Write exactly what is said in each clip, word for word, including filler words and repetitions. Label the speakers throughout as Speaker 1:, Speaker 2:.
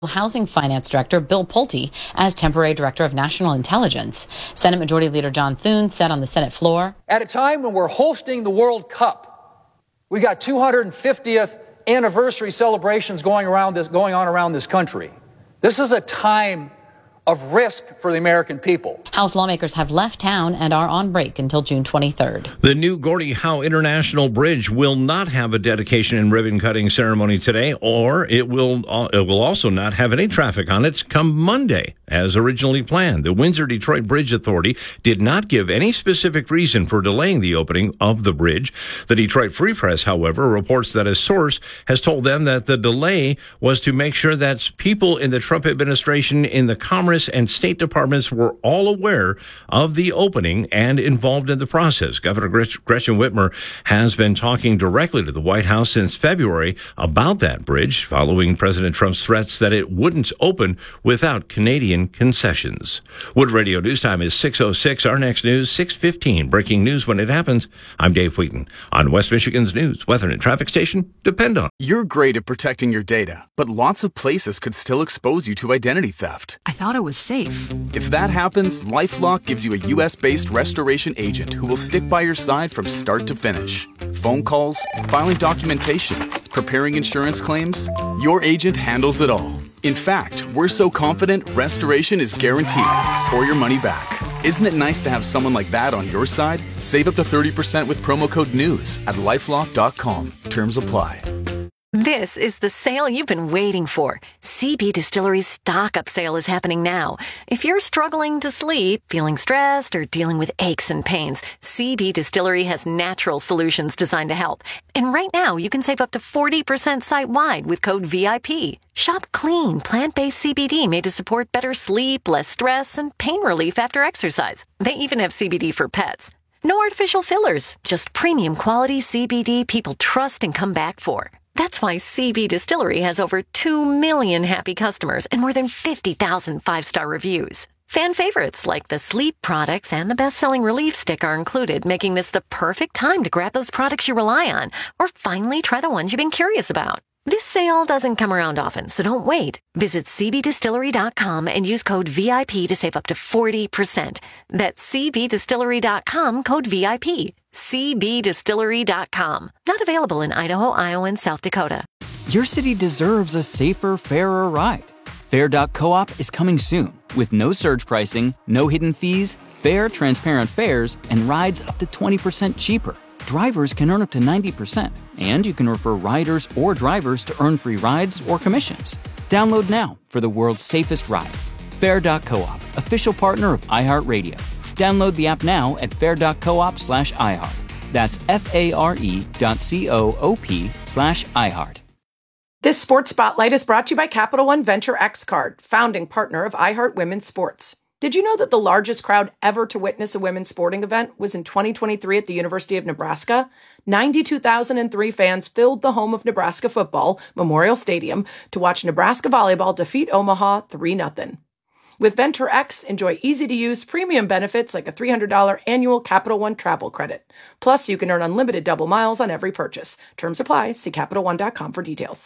Speaker 1: Housing Finance Director Bill Pulte as temporary Director of National Intelligence. Senate Majority Leader John Thune said on the Senate floor,
Speaker 2: "At a time when we're hosting the World Cup, we got two hundred fiftieth anniversary celebrations going around this, going on around this country. This is a time of risk for the American people."
Speaker 1: House lawmakers have left town and are on break until June twenty-third.
Speaker 3: The new Gordie Howe International Bridge will not have a dedication and ribbon-cutting ceremony today, or it will uh, it will also not have any traffic on it come Monday, as originally planned. The Windsor-Detroit Bridge Authority did not give any specific reason for delaying the opening of the bridge. The Detroit Free Press, however, reports that a source has told them that the delay was to make sure that people in the Trump administration in the Commerce and State Departments were all aware of the opening and involved in the process. Governor Gretchen Whitmer has been talking directly to the White House since February about that bridge, following President Trump's threats that it wouldn't open without Canadian concessions. Wood Radio News Time is six oh six. Our next news, six fifteen. Breaking news when it happens. I'm Dave Wheaton on West Michigan's news, weather, and traffic station. Depend on.
Speaker 4: You're great at protecting your data, but lots of places could still expose you to identity theft.
Speaker 5: I thought it was safe.
Speaker 4: If that happens, LifeLock gives you a U S-based restoration agent who will stick by your side from start to finish. Phone calls, filing documentation, preparing insurance claims, your agent handles it all. In fact, we're so confident restoration is guaranteed or your money back. Isn't it nice to have someone like that on your side? Save up to thirty percent with promo code NEWS at lifelock dot com. Terms apply.
Speaker 6: This is the sale you've been waiting for. C B Distillery's stock-up sale is happening now. If you're struggling to sleep, feeling stressed, or dealing with aches and pains, C B Distillery has natural solutions designed to help. And right now, you can save up to forty percent site-wide with code V I P. Shop clean, plant-based C B D made to support better sleep, less stress, and pain relief after exercise. They even have C B D for pets. No artificial fillers, just premium quality C B D people trust and come back for. That's why C B Distillery has over two million happy customers and more than fifty thousand five-star reviews. Fan favorites like the sleep products and the best-selling Relief Stick are included, making this the perfect time to grab those products you rely on or finally try the ones you've been curious about. This sale doesn't come around often, so don't wait. Visit c b distillery dot com and use code V I P to save up to forty percent. That's c b distillery dot com, code V I P. c b distillery dot com. Not available in Idaho, Iowa, and South Dakota.
Speaker 7: Your city deserves a safer, fairer ride. Fair dot coop is coming soon with no surge pricing, no hidden fees, fair, transparent fares, and rides up to twenty percent cheaper. Drivers can earn up to ninety percent, and you can refer riders or drivers to earn free rides or commissions. Download now for the world's safest ride. Fair dot coop, official partner of iHeartRadio. Download the app now at fair dot coop slash iHeart. That's F-A-R-E dot C-O-O-P slash iHeart.
Speaker 8: This Sports Spotlight is brought to you by Capital One Venture X Card, founding partner of iHeart Women's Sports. Did you know that the largest crowd ever to witness a women's sporting event was in twenty twenty-three at the University of Nebraska? ninety-two thousand three fans filled the home of Nebraska football, Memorial Stadium, to watch Nebraska volleyball defeat Omaha three nothing. With Venture X, enjoy easy-to-use premium benefits like a three hundred dollars annual Capital One travel credit. Plus, you can earn unlimited double miles on every purchase. Terms apply. See Capital One dot com for details.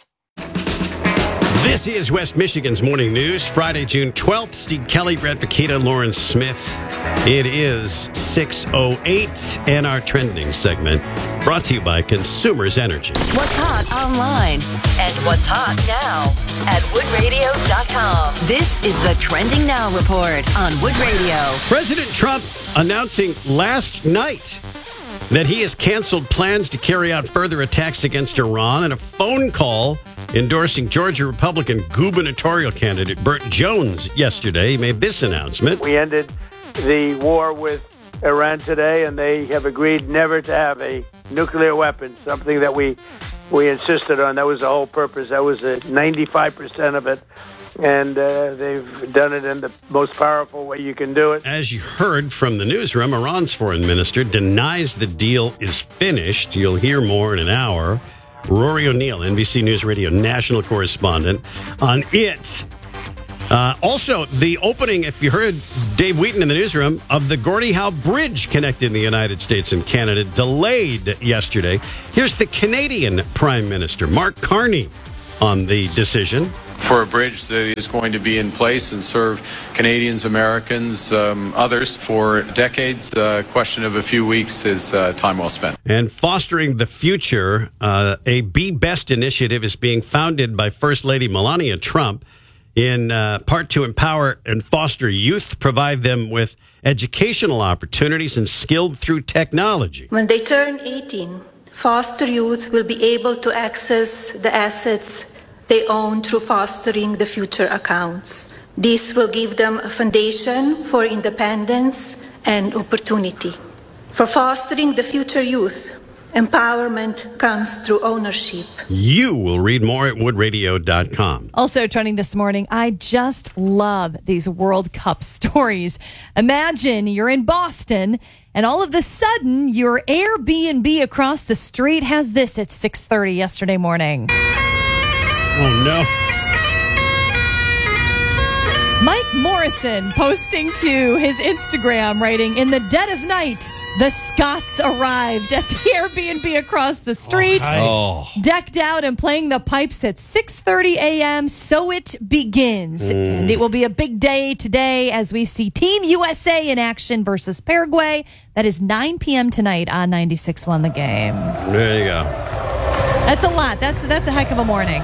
Speaker 9: This is West Michigan's Morning News, Friday, June twelfth. Steve Kelly, Brett Bakita, Lauren Smith. It is six oh eight, and our trending segment brought to you by Consumers Energy.
Speaker 10: What's hot online and what's hot now at wood radio dot com. This is the Trending Now Report on Wood Radio.
Speaker 9: President Trump announcing last night that he has canceled plans to carry out further attacks against Iran, and a phone call endorsing Georgia Republican gubernatorial candidate Burt Jones yesterday. He made this announcement.
Speaker 11: We ended the war with Iran today, and they have agreed never to have a nuclear weapon, something that we we insisted on. That was the whole purpose. That was a ninety-five percent of it. And uh, they've done it in the most powerful way you can do it.
Speaker 9: As you heard from the newsroom, Iran's foreign minister denies the deal is finished. You'll hear more in an hour. Rory O'Neill, N B C News Radio national correspondent, on it. Uh, also, the opening, if you heard Dave Wheaton in the newsroom, of the Gordie Howe Bridge connecting the United States and Canada, delayed yesterday. Here's the Canadian Prime Minister, Mark Carney, on the decision.
Speaker 5: for a bridge that is going to be in place and serve Canadians, Americans, um, others for decades. The question of a few weeks is uh, time well spent.
Speaker 9: And fostering the future, uh, a Be Best initiative is being founded by First Lady Melania Trump in uh, part to empower and foster youth, provide them with educational opportunities and skilled through technology.
Speaker 12: When they turn eighteen, foster youth will be able to access the assets they own through fostering the future accounts. This will give them a foundation for independence and opportunity. For fostering the future youth, empowerment comes through ownership.
Speaker 9: You will read more at wood radio dot com.
Speaker 13: Also trending this morning, I just love these World Cup stories. Imagine you're in Boston and all of a sudden your Airbnb across the street has this at six thirty yesterday morning.
Speaker 9: Oh, no.
Speaker 13: Mike Morrison posting to his Instagram, writing, in the dead of night, the Scots arrived at the Airbnb across the street,
Speaker 14: Oh.
Speaker 13: decked out and playing the pipes at six thirty a.m., so it begins.
Speaker 9: Mm.
Speaker 13: And it will be a big day today as we see Team U S A in action versus Paraguay. That is nine p.m. tonight on ninety-six point one The Game.
Speaker 9: There you go.
Speaker 13: That's a lot. That's, that's a heck of a morning.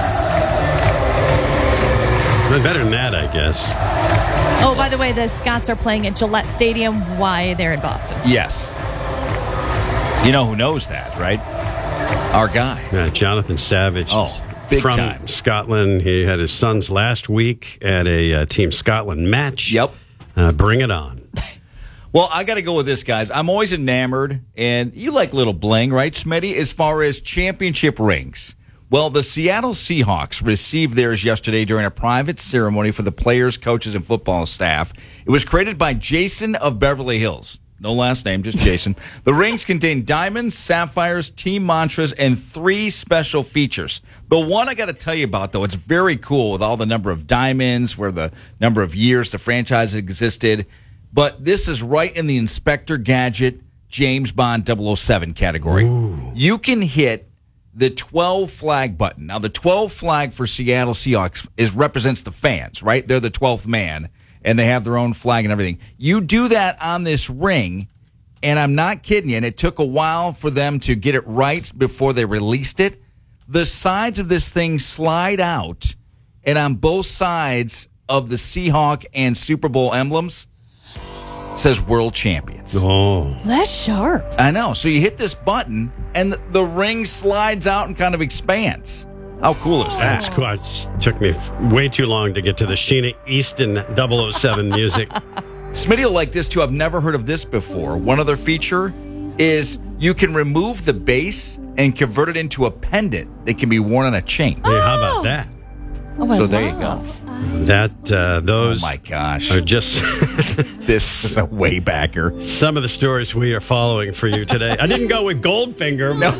Speaker 9: Better than that, I guess.
Speaker 13: Oh, by the way, the Scots are playing at Gillette Stadium. Why they're in Boston?
Speaker 14: Yes. You know who knows that, right? Our guy.
Speaker 9: Yeah, Jonathan Savage.
Speaker 14: Oh, big
Speaker 9: from
Speaker 14: time.
Speaker 9: Scotland. He had his sons last week at a uh, Team Scotland match.
Speaker 14: Yep.
Speaker 9: Uh, bring it on.
Speaker 14: Well, I got to go with this, guys. I'm always enamored, and you like little bling, right, Smitty, as far as championship rings. Well, the Seattle Seahawks received theirs yesterday during a private ceremony for the players, coaches, and football staff. It was created by Jason of Beverly Hills. No last name, just Jason. The rings contain diamonds, sapphires, team mantras, and three special features. The one I got to tell you about, though, it's very cool with all the number of diamonds, where the number of years the franchise existed. But this is right in the Inspector Gadget James Bond double oh seven category.
Speaker 9: Ooh.
Speaker 14: You can hit the twelve flag button. Now, the twelve flag for Seattle Seahawks is represents the fans, right? They're the twelfth man, and they have their own flag and everything. You do that on this ring, and I'm not kidding you, and it took a while for them to get it right before they released it. The sides of this thing slide out, and on both sides of the Seahawk and Super Bowl emblems, says World Champions.
Speaker 9: Oh.
Speaker 13: That's sharp.
Speaker 14: I know. So you hit this button, and the, the ring slides out and kind of expands. How cool is that?
Speaker 9: That's cool. It took me way too long to get to the Sheena Easton double oh seven music.
Speaker 14: Smitty will like this, too. I've never heard of this before. One other feature is you can remove the base and convert it into a pendant that can be worn on a chain.
Speaker 9: Hey, how about that?
Speaker 13: Oh, I
Speaker 14: so there you
Speaker 13: love.
Speaker 14: go.
Speaker 9: That uh, those
Speaker 14: oh my gosh,
Speaker 9: are just
Speaker 14: this is a way backer.
Speaker 9: Some of the stories we are following for you today. I didn't go with Goldfinger.
Speaker 14: No,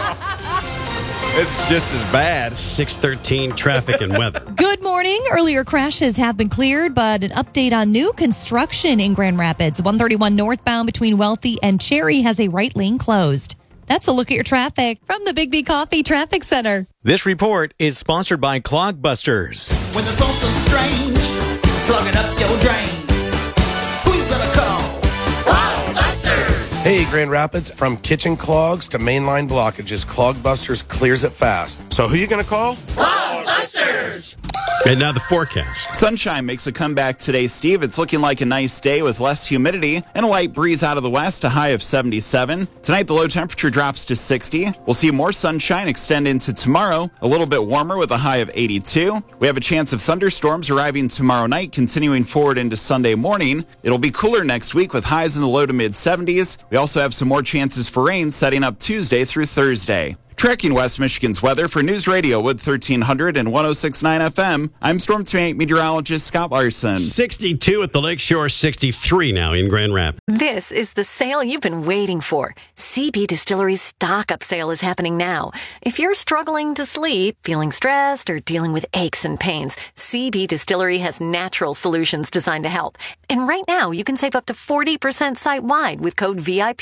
Speaker 14: it's just as bad.
Speaker 9: six thirteen traffic and weather.
Speaker 13: Good morning. Earlier crashes have been cleared, but an update on new construction in Grand Rapids. one thirty-one northbound between Wealthy and Cherry has a right lane closed. That's a look at your traffic from the Big B Coffee Traffic Center.
Speaker 15: This report is sponsored by Clogbusters.
Speaker 16: When there's something strange, plugging up your drain. Who you gonna call? Clogbusters!
Speaker 17: Hey, Grand Rapids, from kitchen clogs to mainline blockages, Clogbusters clears it fast. So who you gonna call?
Speaker 16: Clogbusters!
Speaker 9: And now the forecast.
Speaker 18: Sunshine makes a comeback today, Steve. It's looking like a nice day with less humidity and a light breeze out of the west, a high of seventy-seven. Tonight, the low temperature drops to sixty. We'll see more sunshine extend into tomorrow, a little bit warmer with a high of eighty-two. We have a chance of thunderstorms arriving tomorrow night, continuing forward into Sunday morning. It'll be cooler next week with highs in the low to mid seventies. We also have some more chances for rain setting up Tuesday through Thursday. Tracking West Michigan's weather for News Radio Wood thirteen hundred and one oh six point nine F M, I'm Storm Team eight meteorologist Scott Larson.
Speaker 9: sixty-two at the Lakeshore, sixty-three now in Grand Rapids.
Speaker 6: This is the sale you've been waiting for. C B Distillery's stock-up sale is happening now. If you're struggling to sleep, feeling stressed, or dealing with aches and pains, C B Distillery has natural solutions designed to help. And right now, you can save up to forty percent site-wide with code V I P.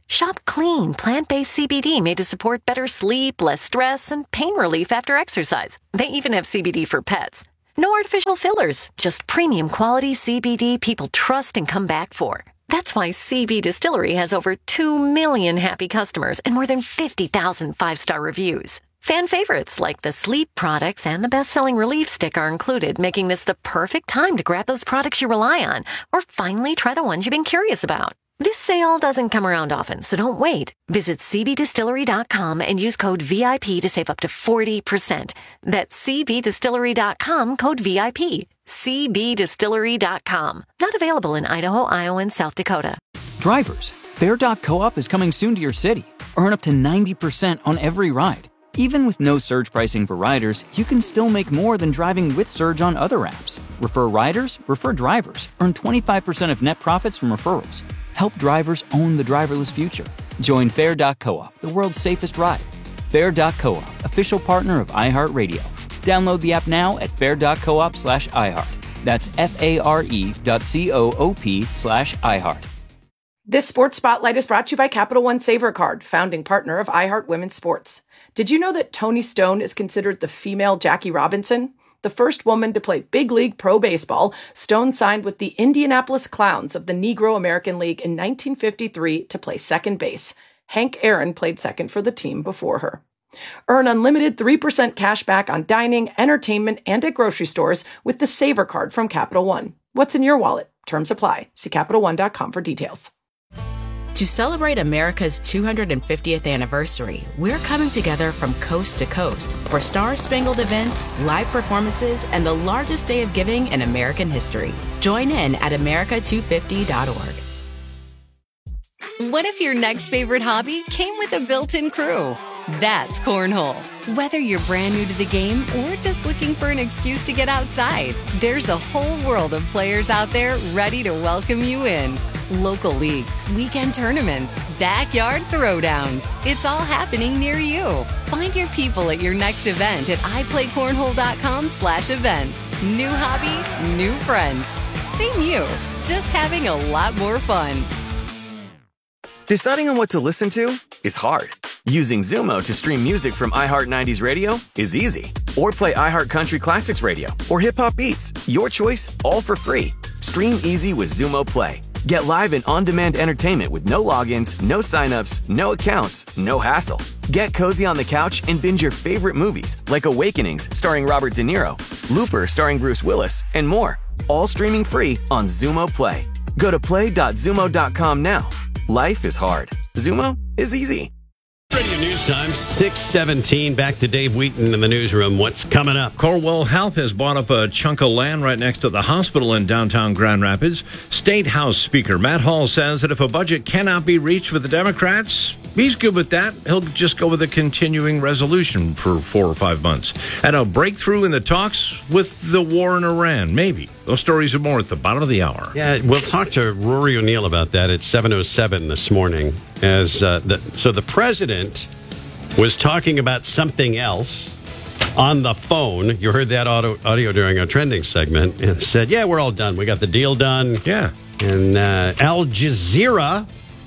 Speaker 6: Shop clean, plant-based C B D made to support better sleep, less stress, and pain relief after exercise. They even have C B D for pets. No artificial fillers, just premium quality C B D people trust and come back for. That's why C B Distillery has over two million happy customers and more than fifty thousand five-star reviews. Fan favorites like the sleep products and the best-selling relief stick are included, making this the perfect time to grab those products you rely on or finally try the ones you've been curious about. This sale doesn't come around often, so don't wait. Visit C B distillery dot com and use code V I P to save up to forty percent. That's C B distillery dot com, code V I P. C B distillery dot com. Not available in Idaho, Iowa, and South Dakota.
Speaker 7: Drivers, Fair dot coop is coming soon to your city. Earn up to ninety percent on every ride. Even with no surge pricing for riders, you can still make more than driving with Surge on other apps. Refer riders, refer drivers. Earn twenty-five percent of net profits from referrals. Help drivers own the driverless future. Join Fair dot coop, the world's safest ride. Fair dot coop, official partner of iHeartRadio. Download the app now at fair dot coop slash iHeart. That's F-A-R-E dot C-O-O-P slash iHeart.
Speaker 8: This Sports Spotlight is brought to you by Capital One Savor Card, founding partner of iHeart Women's Sports. Did you know that Toni Stone is considered the female Jackie Robinson? The first woman to play big league pro baseball, Stone signed with the Indianapolis Clowns of the Negro American League in nineteen fifty-three to play second base. Hank Aaron played second for the team before her. Earn unlimited three percent cash back on dining, entertainment, and at grocery stores with the Savor Card from Capital One. What's in your wallet? Terms apply. See Capital One dot com for details.
Speaker 19: To celebrate America's two hundred fiftieth anniversary, we're coming together from coast to coast for star-spangled events, live performances, and the largest day of giving in American history. Join in at America two fifty dot org.
Speaker 20: What if your next favorite hobby came with a built-in crew? That's Cornhole. Whether you're brand new to the game or just looking for an excuse to get outside, there's a whole world of players out there ready to welcome you in. Local leagues, weekend tournaments, backyard throwdowns. It's all happening near you. Find your people at your next event at i play cornhole dot com slash events. New hobby, new friends. Same you, just having a lot more fun.
Speaker 21: Deciding on what to listen to is hard. Using Zumo to stream music from iHeart nineties Radio is easy. Or play iHeart Country Classics Radio or Hip Hop Beats. Your choice, all for free. Stream easy with Zumo Play. Get live and on-demand entertainment with no logins, no signups, no accounts, no hassle. Get cozy on the couch and binge your favorite movies like Awakenings starring Robert De Niro, Looper starring Bruce Willis, and more. All streaming free on Zumo Play. Go to play dot zumo dot com now. Life is hard. Zumo is easy.
Speaker 9: Radio News Time, six seventeen. Back to Dave Wheaton in the newsroom. What's coming up?
Speaker 3: Corewell Health has bought up a chunk of land right next to the hospital in downtown Grand Rapids. State House Speaker Matt Hall says that if a budget cannot be reached with the Democrats, he's good with that. He'll just go with a continuing resolution for four or five months. And a breakthrough in the talks with the war in Iran. Maybe. Those stories are more at the bottom of the hour.
Speaker 9: Yeah, we'll talk to Rory O'Neill about that at seven oh seven this morning. As uh, the, so the president was talking about something else on the phone. You heard that audio, audio during our trending segment, and said, yeah, we're all done. We got the deal done.
Speaker 3: Yeah.
Speaker 9: And uh, Al Jazeera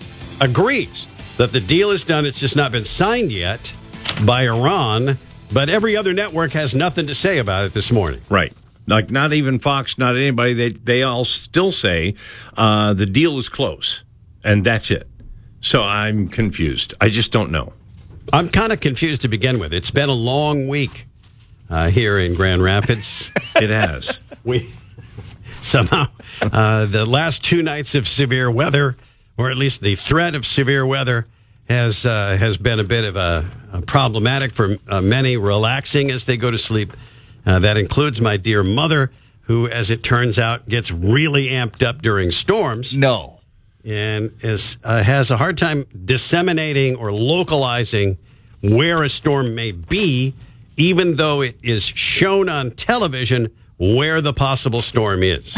Speaker 9: agrees that the deal is done. It's just not been signed yet by Iran, but every other network has nothing to say about it this morning.
Speaker 3: Right. Like not even Fox, not anybody. They they all still say uh, the deal is close, and that's it. So I'm confused. I just don't know.
Speaker 9: I'm kind of confused to begin with. It's been a long week uh, here in Grand Rapids.
Speaker 3: It has.
Speaker 9: We somehow uh, the last two nights of severe weather, or at least the threat of severe weather, has uh, has been a bit of a, a problematic for uh, many. Relaxing as they go to sleep. Uh, that includes my dear mother, who, as it turns out, gets really amped up during storms.
Speaker 14: No.
Speaker 9: And is uh, has a hard time disseminating or localizing where a storm may be, even though it is shown on television where the possible storm is.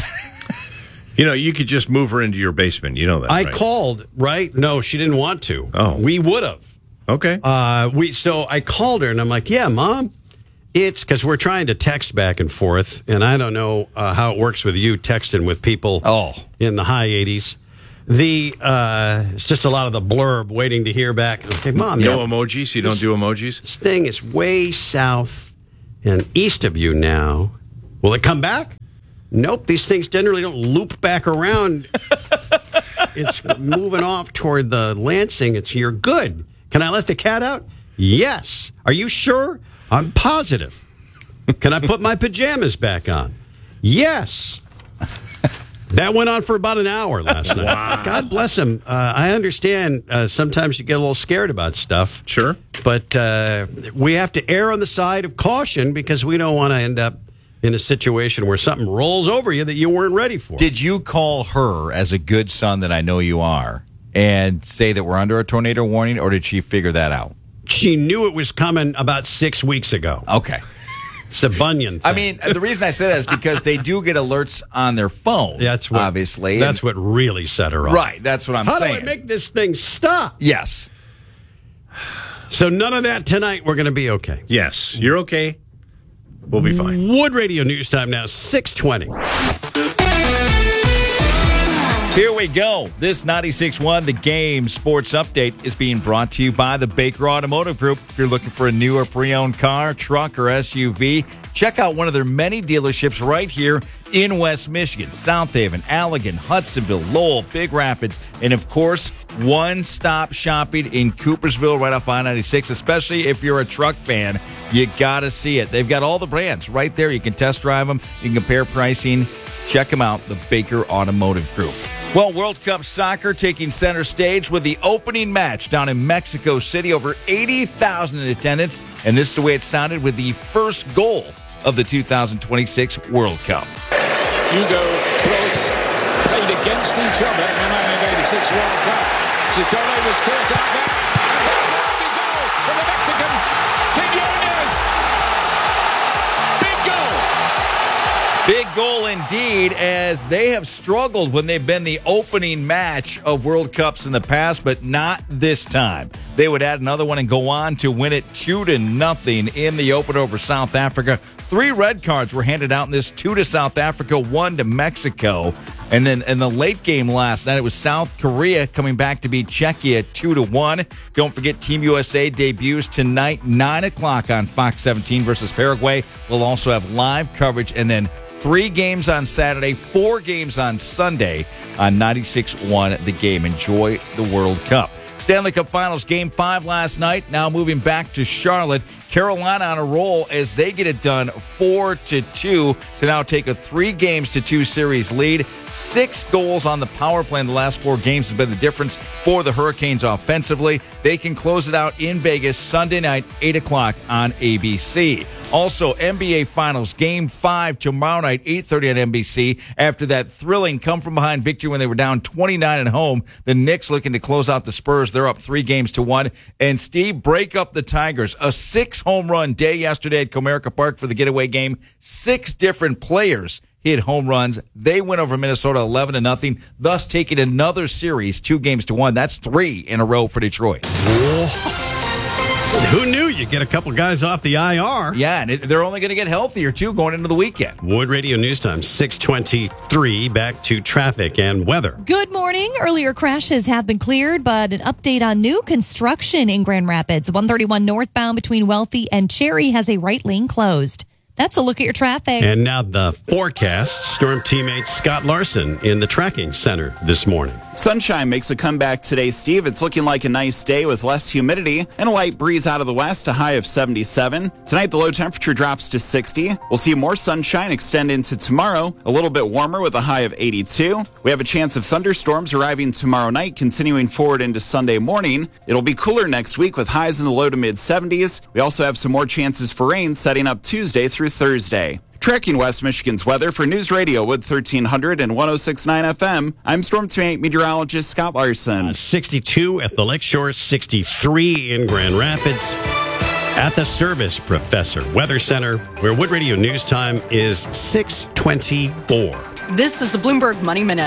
Speaker 3: You know, you could just move her into your basement. You know that,
Speaker 9: I
Speaker 3: right?
Speaker 9: called, right? No, she didn't want to.
Speaker 3: Oh.
Speaker 9: We would have.
Speaker 3: Okay.
Speaker 9: Uh, we So I called her, and I'm like, yeah, Mom. It's because we're trying to text back and forth, and I don't know uh, how it works with you texting with people
Speaker 14: oh.
Speaker 9: in the high eighties. The uh, it's just a lot of the blurb waiting to hear back. Okay, Mom.
Speaker 3: No
Speaker 9: yeah,
Speaker 3: emojis? You don't
Speaker 9: this,
Speaker 3: do emojis?
Speaker 9: This thing is way south and east of you now. Will it come back? Nope. These things generally don't loop back around. It's moving off toward the Lansing. It's you're good. Can I let the cat out? Yes. Are you sure? I'm positive. Can I put my pajamas back on? Yes. That went on for about an hour last night.
Speaker 3: Wow.
Speaker 9: God bless him. Uh, I understand uh, sometimes you get a little scared about stuff.
Speaker 3: Sure.
Speaker 9: But uh, we have to err on the side of caution because we don't want to end up in a situation where something rolls over you that you weren't ready for.
Speaker 14: Did you call her, as a good son that I know you are, and say that we're under a tornado warning, or did she figure that out?
Speaker 9: She knew it was coming about six weeks ago.
Speaker 14: Okay.
Speaker 9: It's a Bunyan thing.
Speaker 14: I mean, the reason I say that is because they do get alerts on their phone,
Speaker 9: that's what,
Speaker 14: obviously.
Speaker 9: That's what really set her off.
Speaker 14: Right, that's what I'm
Speaker 9: How
Speaker 14: saying.
Speaker 9: How do I make this thing stop?
Speaker 14: Yes.
Speaker 9: So none of that tonight. We're going to be okay.
Speaker 3: Yes. You're okay. We'll be fine.
Speaker 9: Wood Radio News Time now, six twenty.
Speaker 14: Here we go. This ninety-six point one The Game Sports Update is being brought to you by the Baker Automotive Group. If you're looking for a new or pre-owned car, truck, or S U V, check out one of their many dealerships right here in West Michigan. South Haven, Allegan, Hudsonville, Lowell, Big Rapids, and of course, one-stop shopping in Coopersville right off I ninety-six, especially if you're a truck fan. You got to see it. They've got all the brands right there. You can test drive them. You can compare pricing. Check them out, the Baker Automotive Group. Well, World Cup soccer taking center stage with the opening match down in Mexico City. Over eighty thousand in attendance. And this is the way it sounded with the first goal of the two thousand twenty-six World Cup.
Speaker 2: Hugo Bros played against each other in the nineteen eighty-six World Cup. Chitone was caught out there. And there's a lovely goal for the Mexicans. Quinones. Big goal.
Speaker 14: Big goal indeed, as they have struggled when they've been the opening match of World Cups in the past, but not this time. They would add another one and go on to win it two to nothing in the opener over South Africa. Three red cards were handed out in this, two to South Africa, one to Mexico. And then in the late game last night, it was South Korea coming back to beat Czechia two to one. Don't forget, Team U S A debuts tonight, nine o'clock on Fox seventeen versus Paraguay. We'll also have live coverage, and then three games on Saturday, four games on Sunday on ninety-six point one The Game. Enjoy the World Cup. Stanley Cup Finals Game five last night. Now moving back to Charlotte. Carolina on a roll as they get it done four to two to now take a three games to two series lead. Six goals on the power play in the last four games has been the difference for the Hurricanes offensively. They can close it out in Vegas Sunday night, eight o'clock on A B C. Also, N B A Finals Game five tomorrow night, eight thirty on N B C. After that thrilling come-from-behind victory when they were down twenty-nine at home, the Knicks looking to close out the Spurs. They're up three games to one. And Steve, break up the Tigers. A six-home run day yesterday at Comerica Park for the getaway game. Six different players hit home runs. They went over Minnesota eleven to nothing, thus taking another series two games to one. That's three in a row for Detroit.
Speaker 9: Who knew you get a couple guys off the I R?
Speaker 14: Yeah, and it, they're only going to get healthier, too, going into the weekend.
Speaker 9: Wood Radio News Time, six twenty-three. Back to traffic and weather.
Speaker 13: Good morning. Earlier crashes have been cleared, but an update on new construction in Grand Rapids. one thirty-one northbound between Wealthy and Cherry has a right lane closed. That's a look at your traffic.
Speaker 9: And now the forecast. Storm teammate Scott Larson in the tracking center this morning.
Speaker 18: Sunshine makes a comeback today, Steve. It's looking like a nice day with less humidity and a light breeze out of the west, a high of seventy-seven. Tonight, the low temperature drops to sixty. We'll see more sunshine extend into tomorrow, a little bit warmer with a high of eighty-two. We have a chance of thunderstorms arriving tomorrow night, continuing forward into Sunday morning. It'll be cooler next week with highs in the low to mid seventies. We also have some more chances for rain setting up Tuesday through Thursday. Tracking West Michigan's weather for News Radio Wood thirteen hundred and one oh six point nine F M, I'm Storm teammate meteorologist Scott Larson.
Speaker 9: Uh, sixty-two at the Lakeshore, sixty-three in Grand Rapids. At the Service Professor Weather Center, where Wood Radio News Time is six twenty-four.
Speaker 22: This is the Bloomberg Money Minute.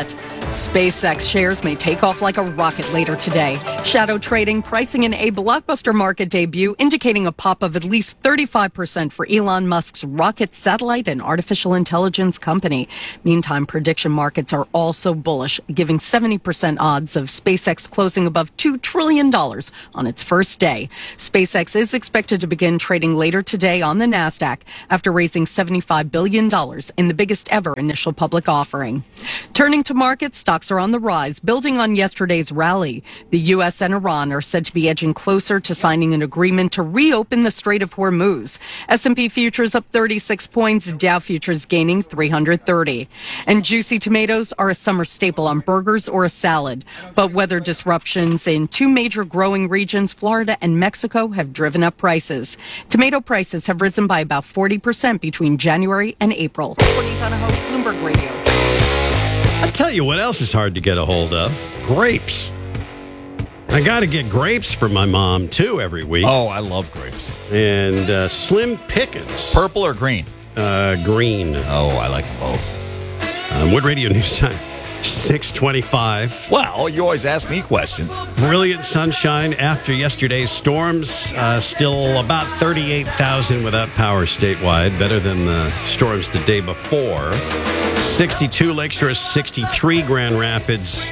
Speaker 1: SpaceX shares may take off like a rocket later today. Shadow trading pricing in a blockbuster market debut, indicating a pop of at least thirty-five percent for Elon Musk's rocket satellite and artificial intelligence company. Meantime, prediction markets are also bullish, giving seventy percent odds of SpaceX closing above two trillion dollars on its first day. SpaceX is expected to begin trading later today on the NASDAQ after raising seventy-five billion dollars in the biggest ever initial public offering. Turning to markets, stocks are on the rise, building on yesterday's rally. The U S and Iran are said to be edging closer to signing an agreement to reopen the Strait of Hormuz. S and P futures up thirty-six points, Dow futures gaining three hundred thirty. And juicy tomatoes are a summer staple on burgers or a salad. But weather disruptions in two major growing regions, Florida and Mexico, have driven up prices. Tomato prices have risen by about forty percent between January and April. Courtney Donahoe, Bloomberg Radio.
Speaker 9: I'll tell you what else is hard to get a hold of. Grapes. I got to get grapes for my mom, too, every week.
Speaker 14: Oh, I love grapes.
Speaker 9: And uh, Slim Pickens.
Speaker 14: Purple or green?
Speaker 9: Uh, green.
Speaker 14: Oh, I like them both.
Speaker 9: Um, Wood Radio News Time, six twenty-five.
Speaker 14: Well, you always ask me questions.
Speaker 9: Brilliant sunshine after yesterday's storms. Uh, still about thirty-eight thousand without power statewide. Better than the storms the day before. sixty-two Lakeshore, sixty-three Grand Rapids.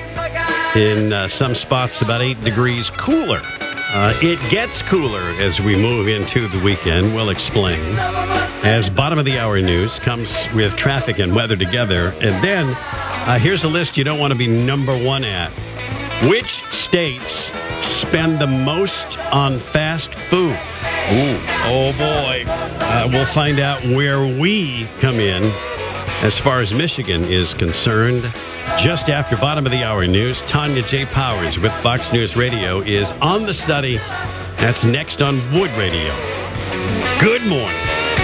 Speaker 9: In uh, some spots, about eight degrees cooler. Uh, it gets cooler as we move into the weekend. We'll explain. As bottom of the hour news comes with traffic and weather together. And then uh, here's a list you don't want to be number one at. Which states spend the most on fast food? Ooh. Oh, boy. Uh, we'll find out where we come in as far as Michigan is concerned. Just after bottom of the hour news, Tanya J. Powers with Fox News Radio is on the study. That's next on Wood Radio. Good morning.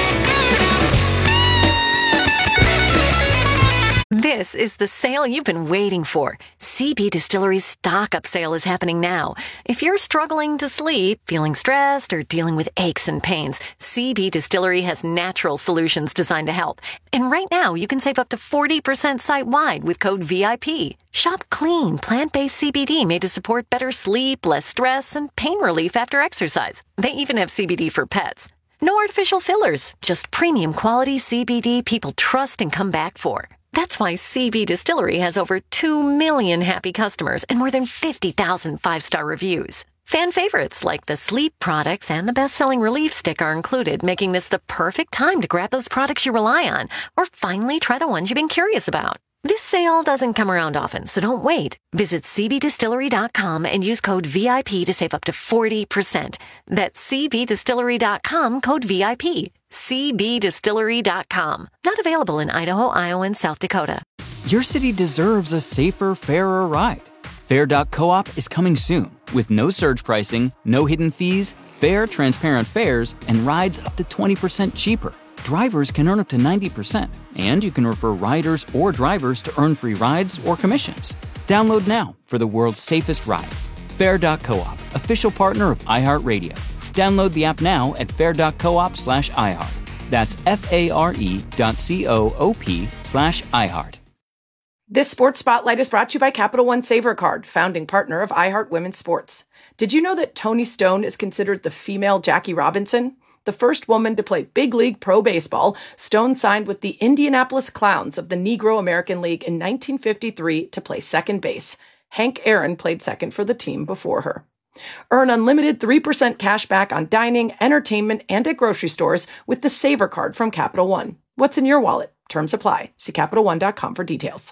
Speaker 6: This is the sale you've been waiting for. C B Distillery's stock-up sale is happening now. If you're struggling to sleep, feeling stressed, or dealing with aches and pains, C B Distillery has natural solutions designed to help. And right now, you can save up to forty percent site-wide with code V I P. Shop clean, plant-based C B D made to support better sleep, less stress, and pain relief after exercise. They even have C B D for pets. No artificial fillers, just premium quality C B D people trust and come back for. That's why C B Distillery has over two million happy customers and more than fifty thousand five-star reviews. Fan favorites like the sleep products and the best-selling Relief Stick are included, making this the perfect time to grab those products you rely on or finally try the ones you've been curious about. This sale doesn't come around often, so don't wait. Visit C B distillery dot com and use code V I P to save up to forty percent. That's C B distillery dot com, code V I P. C B distillery dot com. Not available in Idaho, Iowa, and South Dakota.
Speaker 7: Your city deserves a safer, fairer ride. Fair dot coop is coming soon with no surge pricing, no hidden fees, fair, transparent fares, and rides up to twenty percent cheaper. Drivers can earn up to ninety percent, and you can refer riders or drivers to earn free rides or commissions. Download now for the world's safest ride. Fair dot coop, official partner of iHeartRadio. Download the app now at fair dot coop slash iHeart. That's F-A-R-E dot C-O-O-P slash iHeart.
Speaker 8: This Sports Spotlight is brought to you by Capital One Saver Card, founding partner of iHeart Women's Sports. Did you know that Toni Stone is considered the female Jackie Robinson? The first woman to play big league pro baseball, Stone signed with the Indianapolis Clowns of the Negro American League in nineteen fifty-three to play second base. Hank Aaron played second for the team before her. Earn unlimited three percent cash back on dining, entertainment, and at grocery stores with the Saver Card from Capital One. What's in your wallet? Terms apply. See Capital One dot com for details.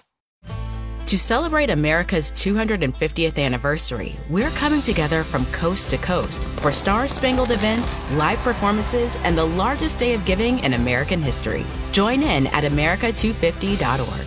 Speaker 19: To celebrate America's two hundred fiftieth anniversary, we're coming together from coast to coast for star-spangled events, live performances, and the largest day of giving in American history. Join in at America two fifty dot org.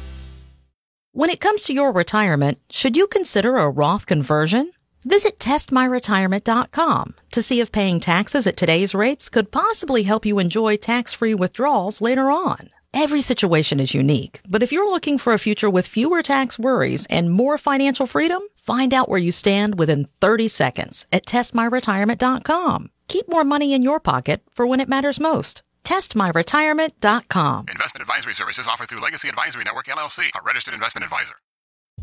Speaker 22: When it comes to your retirement, should you consider a Roth conversion? Visit test my retirement dot com to see if paying taxes at today's rates could possibly help you enjoy tax-free withdrawals later on. Every situation is unique, but if you're looking for a future with fewer tax worries and more financial freedom, find out where you stand within thirty seconds at test my retirement dot com. Keep more money in your pocket for when it matters most. test my retirement dot com.
Speaker 23: Investment advisory services offered through Legacy Advisory Network, L L C, a registered investment advisor.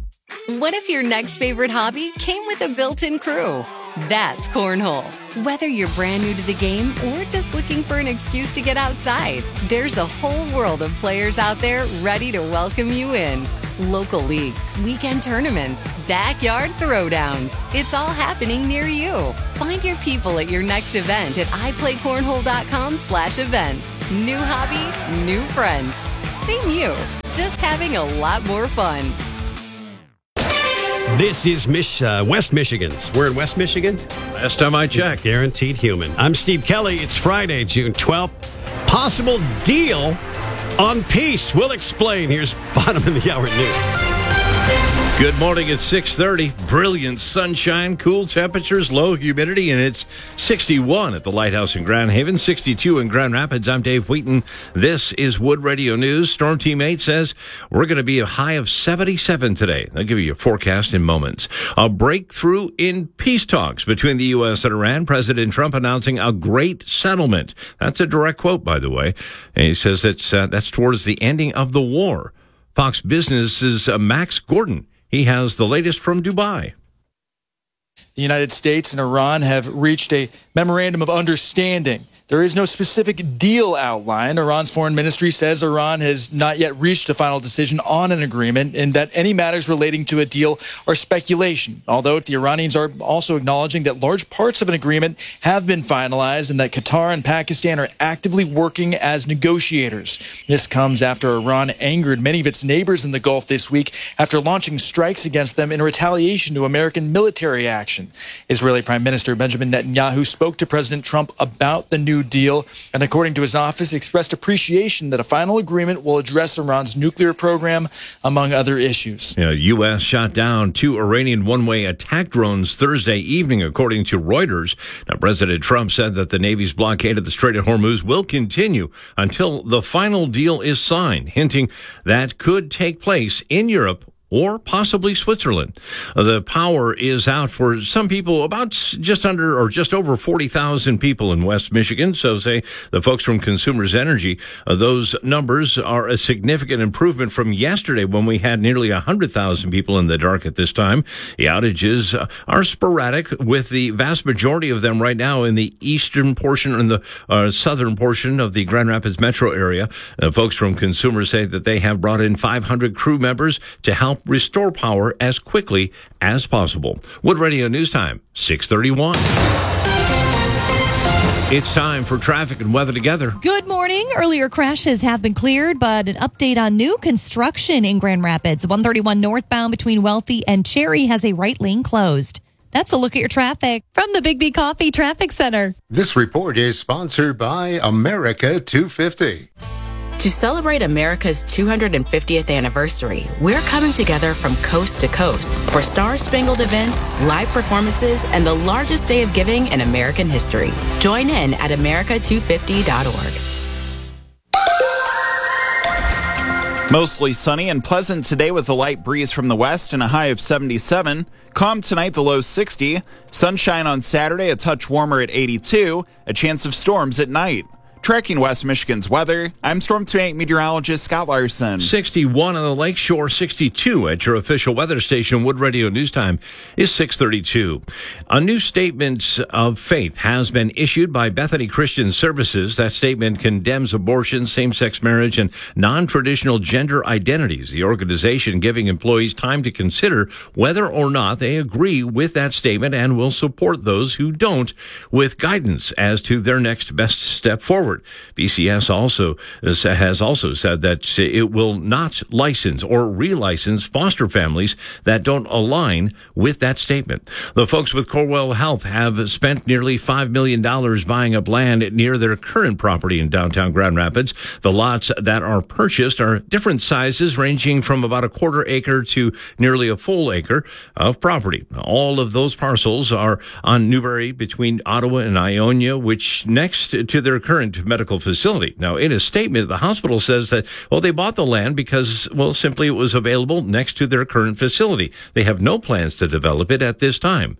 Speaker 20: What if your next favorite hobby came with a built-in crew? That's Cornhole. Whether you're brand new to the game or just looking for an excuse to get outside, there's a whole world of players out there ready to welcome you in. Local leagues, weekend tournaments, backyard throwdowns. It's all happening near you. Find your people at your next event at iPlayCornhole.com slash events. New hobby, new friends. Same you, just having a lot more fun.
Speaker 9: This is Mich- uh, West Michigan. We're in West Michigan.
Speaker 3: Last time I checked.
Speaker 9: Guaranteed human. I'm Steve Kelly. It's Friday, June twelfth. Possible deal on peace. We'll explain. Here's bottom of the hour news.
Speaker 3: Good morning. It's six thirty. Brilliant sunshine, cool temperatures, low humidity, and it's sixty-one at the Lighthouse in Grand Haven, sixty-two in Grand Rapids. I'm Dave Wheaton. This is Wood Radio News. Storm Team eight says we're going to be a high of seventy-seven today. I'll give you a forecast in moments. A breakthrough in peace talks between the U S and Iran. President Trump announcing a great settlement. That's a direct quote, by the way. And he says it's, uh, that's towards the ending of the war. Fox Business's uh, Max Gordon. He has the latest from Dubai.
Speaker 4: The United States and Iran have reached a memorandum of understanding. There is no specific deal outlined. Iran's foreign ministry says Iran has not yet reached a final decision on an agreement and that any matters relating to a deal are speculation. Although the Iranians are also acknowledging that large parts of an agreement have been finalized and that Qatar and Pakistan are actively working as negotiators. This comes after Iran angered many of its neighbors in the Gulf this week after launching strikes against them in retaliation to American military action. Israeli Prime Minister Benjamin Netanyahu spoke to President Trump about the new deal and, according to his office, expressed appreciation that a final agreement will address Iran's nuclear program, among other issues.
Speaker 3: You know, U S shot down two Iranian one-way attack drones Thursday evening, according to Reuters. Now, President Trump said that the Navy's blockade of the Strait of Hormuz will continue until the final deal is signed, hinting that could take place in Europe or possibly Switzerland. The power is out for some people, about just under or just over forty thousand people in West Michigan. So say the folks from Consumers Energy, uh, those numbers are a significant improvement from yesterday when we had nearly one hundred thousand people in the dark at this time. The outages uh, are sporadic, with the vast majority of them right now in the eastern portion and the uh, southern portion of the Grand Rapids metro area. Uh, folks from Consumers say that they have brought in five hundred crew members to help restore power as quickly as possible. Wood Radio News Time, six thirty-one. It's time for traffic and weather together.
Speaker 13: Good morning. Earlier crashes have been cleared, but an update on new construction in Grand Rapids. one thirty-one northbound between Wealthy and Cherry has a right lane closed. That's a look at your traffic from the Big B Coffee Traffic Center.
Speaker 10: This report is sponsored by America two fifty.
Speaker 19: To celebrate America's two hundred fiftieth anniversary, we're coming together from coast to coast for star-spangled events, live performances, and the largest day of giving in American history. Join in at America two fifty dot org.
Speaker 18: Mostly sunny and pleasant today with a light breeze from the west and a high of seventy-seven. Calm tonight, the low sixty. Sunshine on Saturday, a touch warmer at eighty-two. A chance of storms at night. Tracking West Michigan's weather, I'm Storm Team eight meteorologist Scott Larson.
Speaker 3: sixty-one on the lakeshore, sixty-two at your official weather station. Wood Radio News Time is six thirty-two. A new statement of faith has been issued by Bethany Christian Services. That statement condemns abortion, same-sex marriage, and non-traditional gender identities. The organization giving employees time to consider whether or not they agree with that statement and will support those who don't with guidance as to their next best step forward. B C S also has also said that it will not license or relicense foster families that don't align with that statement. The folks with Corewell Health have spent nearly five million dollars buying up land near their current property in downtown Grand Rapids. The lots that are purchased are different sizes, ranging from about a quarter acre to nearly a full acre of property. All of those parcels are on Newberry between Ottawa and Ionia, which next to their current medical facility. Now, in a statement, the hospital says that, well, they bought the land because, well, simply it was available next to their current facility. They have no plans to develop it at this time.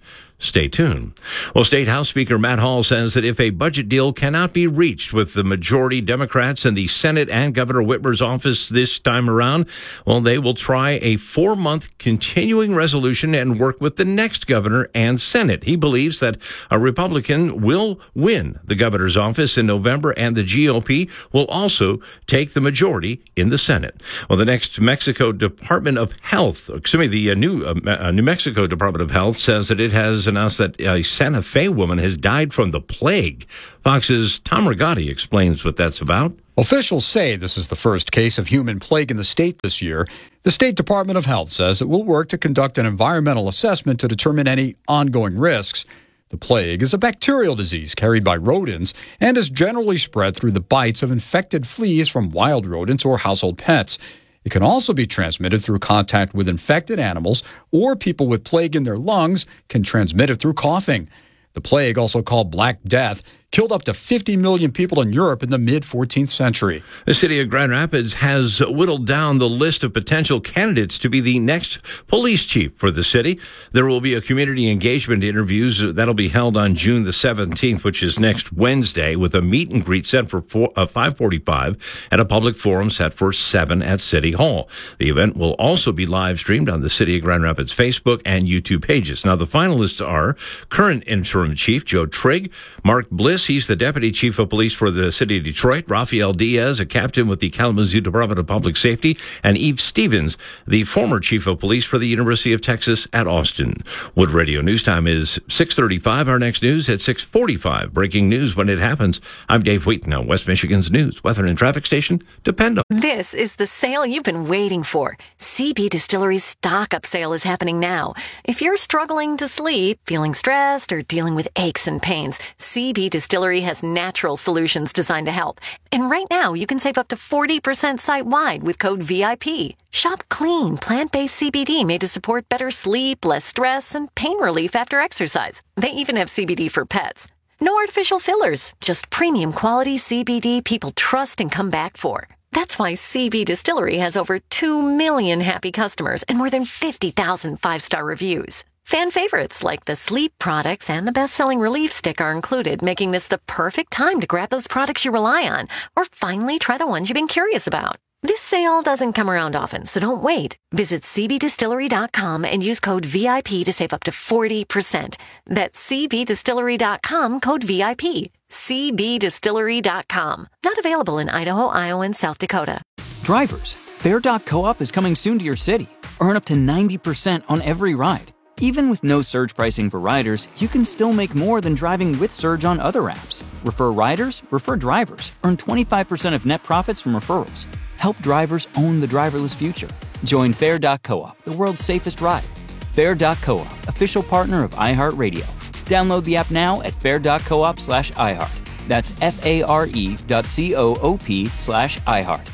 Speaker 3: Stay tuned. Well, State House Speaker Matt Hall says that if a budget deal cannot be reached with the majority Democrats in the Senate and Governor Whitmer's office this time around, well, they will try a four-month continuing resolution and work with the next governor and Senate. He believes that a Republican will win the governor's office in November, and the G O P will also take the majority in the Senate. Well, the next Mexico Department of Health, excuse me, the uh, new uh, New Mexico Department of Health says that it has announced that a Santa Fe woman has died from the plague. Fox's Tom Rigotti explains what that's about.
Speaker 5: Officials say this is the first case of human plague in the state this year. The State Department of Health says it will work to conduct an environmental assessment to determine any ongoing risks. The plague is a bacterial disease carried by rodents and is generally spread through the bites of infected fleas from wild rodents or household pets. It can also be transmitted through contact with infected animals, or people with plague in their lungs can transmit it through coughing. The plague, also called Black Death, killed up to fifty million people in Europe in the mid-fourteenth century.
Speaker 3: The city of Grand Rapids has whittled down the list of potential candidates to be the next police chief for the city. There will be a community engagement interviews that'll be held on June the seventeenth, which is next Wednesday, with a meet and greet set for four, uh, five forty-five and a public forum set for seven at City Hall. The event will also be live streamed on the City of Grand Rapids Facebook and YouTube pages. Now, the finalists are current interim chief Joe Trigg, Mark Bliss, he's the deputy chief of police for the city of Detroit, Rafael Diaz, a captain with the Kalamazoo Department of Public Safety, and Eve Stevens, the former chief of police for the University of Texas at Austin. Wood Radio News Time is six thirty-five. Our next news at six forty-five. Breaking news when it happens. I'm Dave Wheaton on West Michigan's news, weather, and traffic station. Depend on.
Speaker 6: This is the sale you've been waiting for. C B Distillery's stock up sale is happening now. If you're struggling to sleep, feeling stressed, or dealing with aches and pains, C B Distillery Distillery has natural solutions designed to help. And right now, you can save up to forty percent site-wide with code V I P. Shop clean, plant-based C B D made to support better sleep, less stress, and pain relief after exercise. They even have C B D for pets. No artificial fillers, just premium quality C B D people trust and come back for. That's why C B Distillery has over two million happy customers and more than fifty thousand five-star reviews. Fan favorites like the sleep products and the best-selling relief stick are included, making this the perfect time to grab those products you rely on, or finally try the ones you've been curious about. This sale doesn't come around often, so don't wait. Visit c b distillery dot com and use code V I P to save up to forty percent. That's c b distillery dot com, code V I P. c b distillery dot com. Not available in Idaho, Iowa, and South Dakota.
Speaker 7: Drivers, Fair dot co-op is coming soon to your city. Earn up to ninety percent on every ride. Even with no surge pricing for riders, you can still make more than driving with surge on other apps. Refer riders, refer drivers. Earn twenty-five percent of net profits from referrals. Help drivers own the driverless future. Join Fair dot co-op, the world's safest ride. Fair dot co-op, official partner of iHeartRadio. Download the app now at fair dot coop slash iHeart. That's F-A-R-E dot C-O-O-P slash iHeart.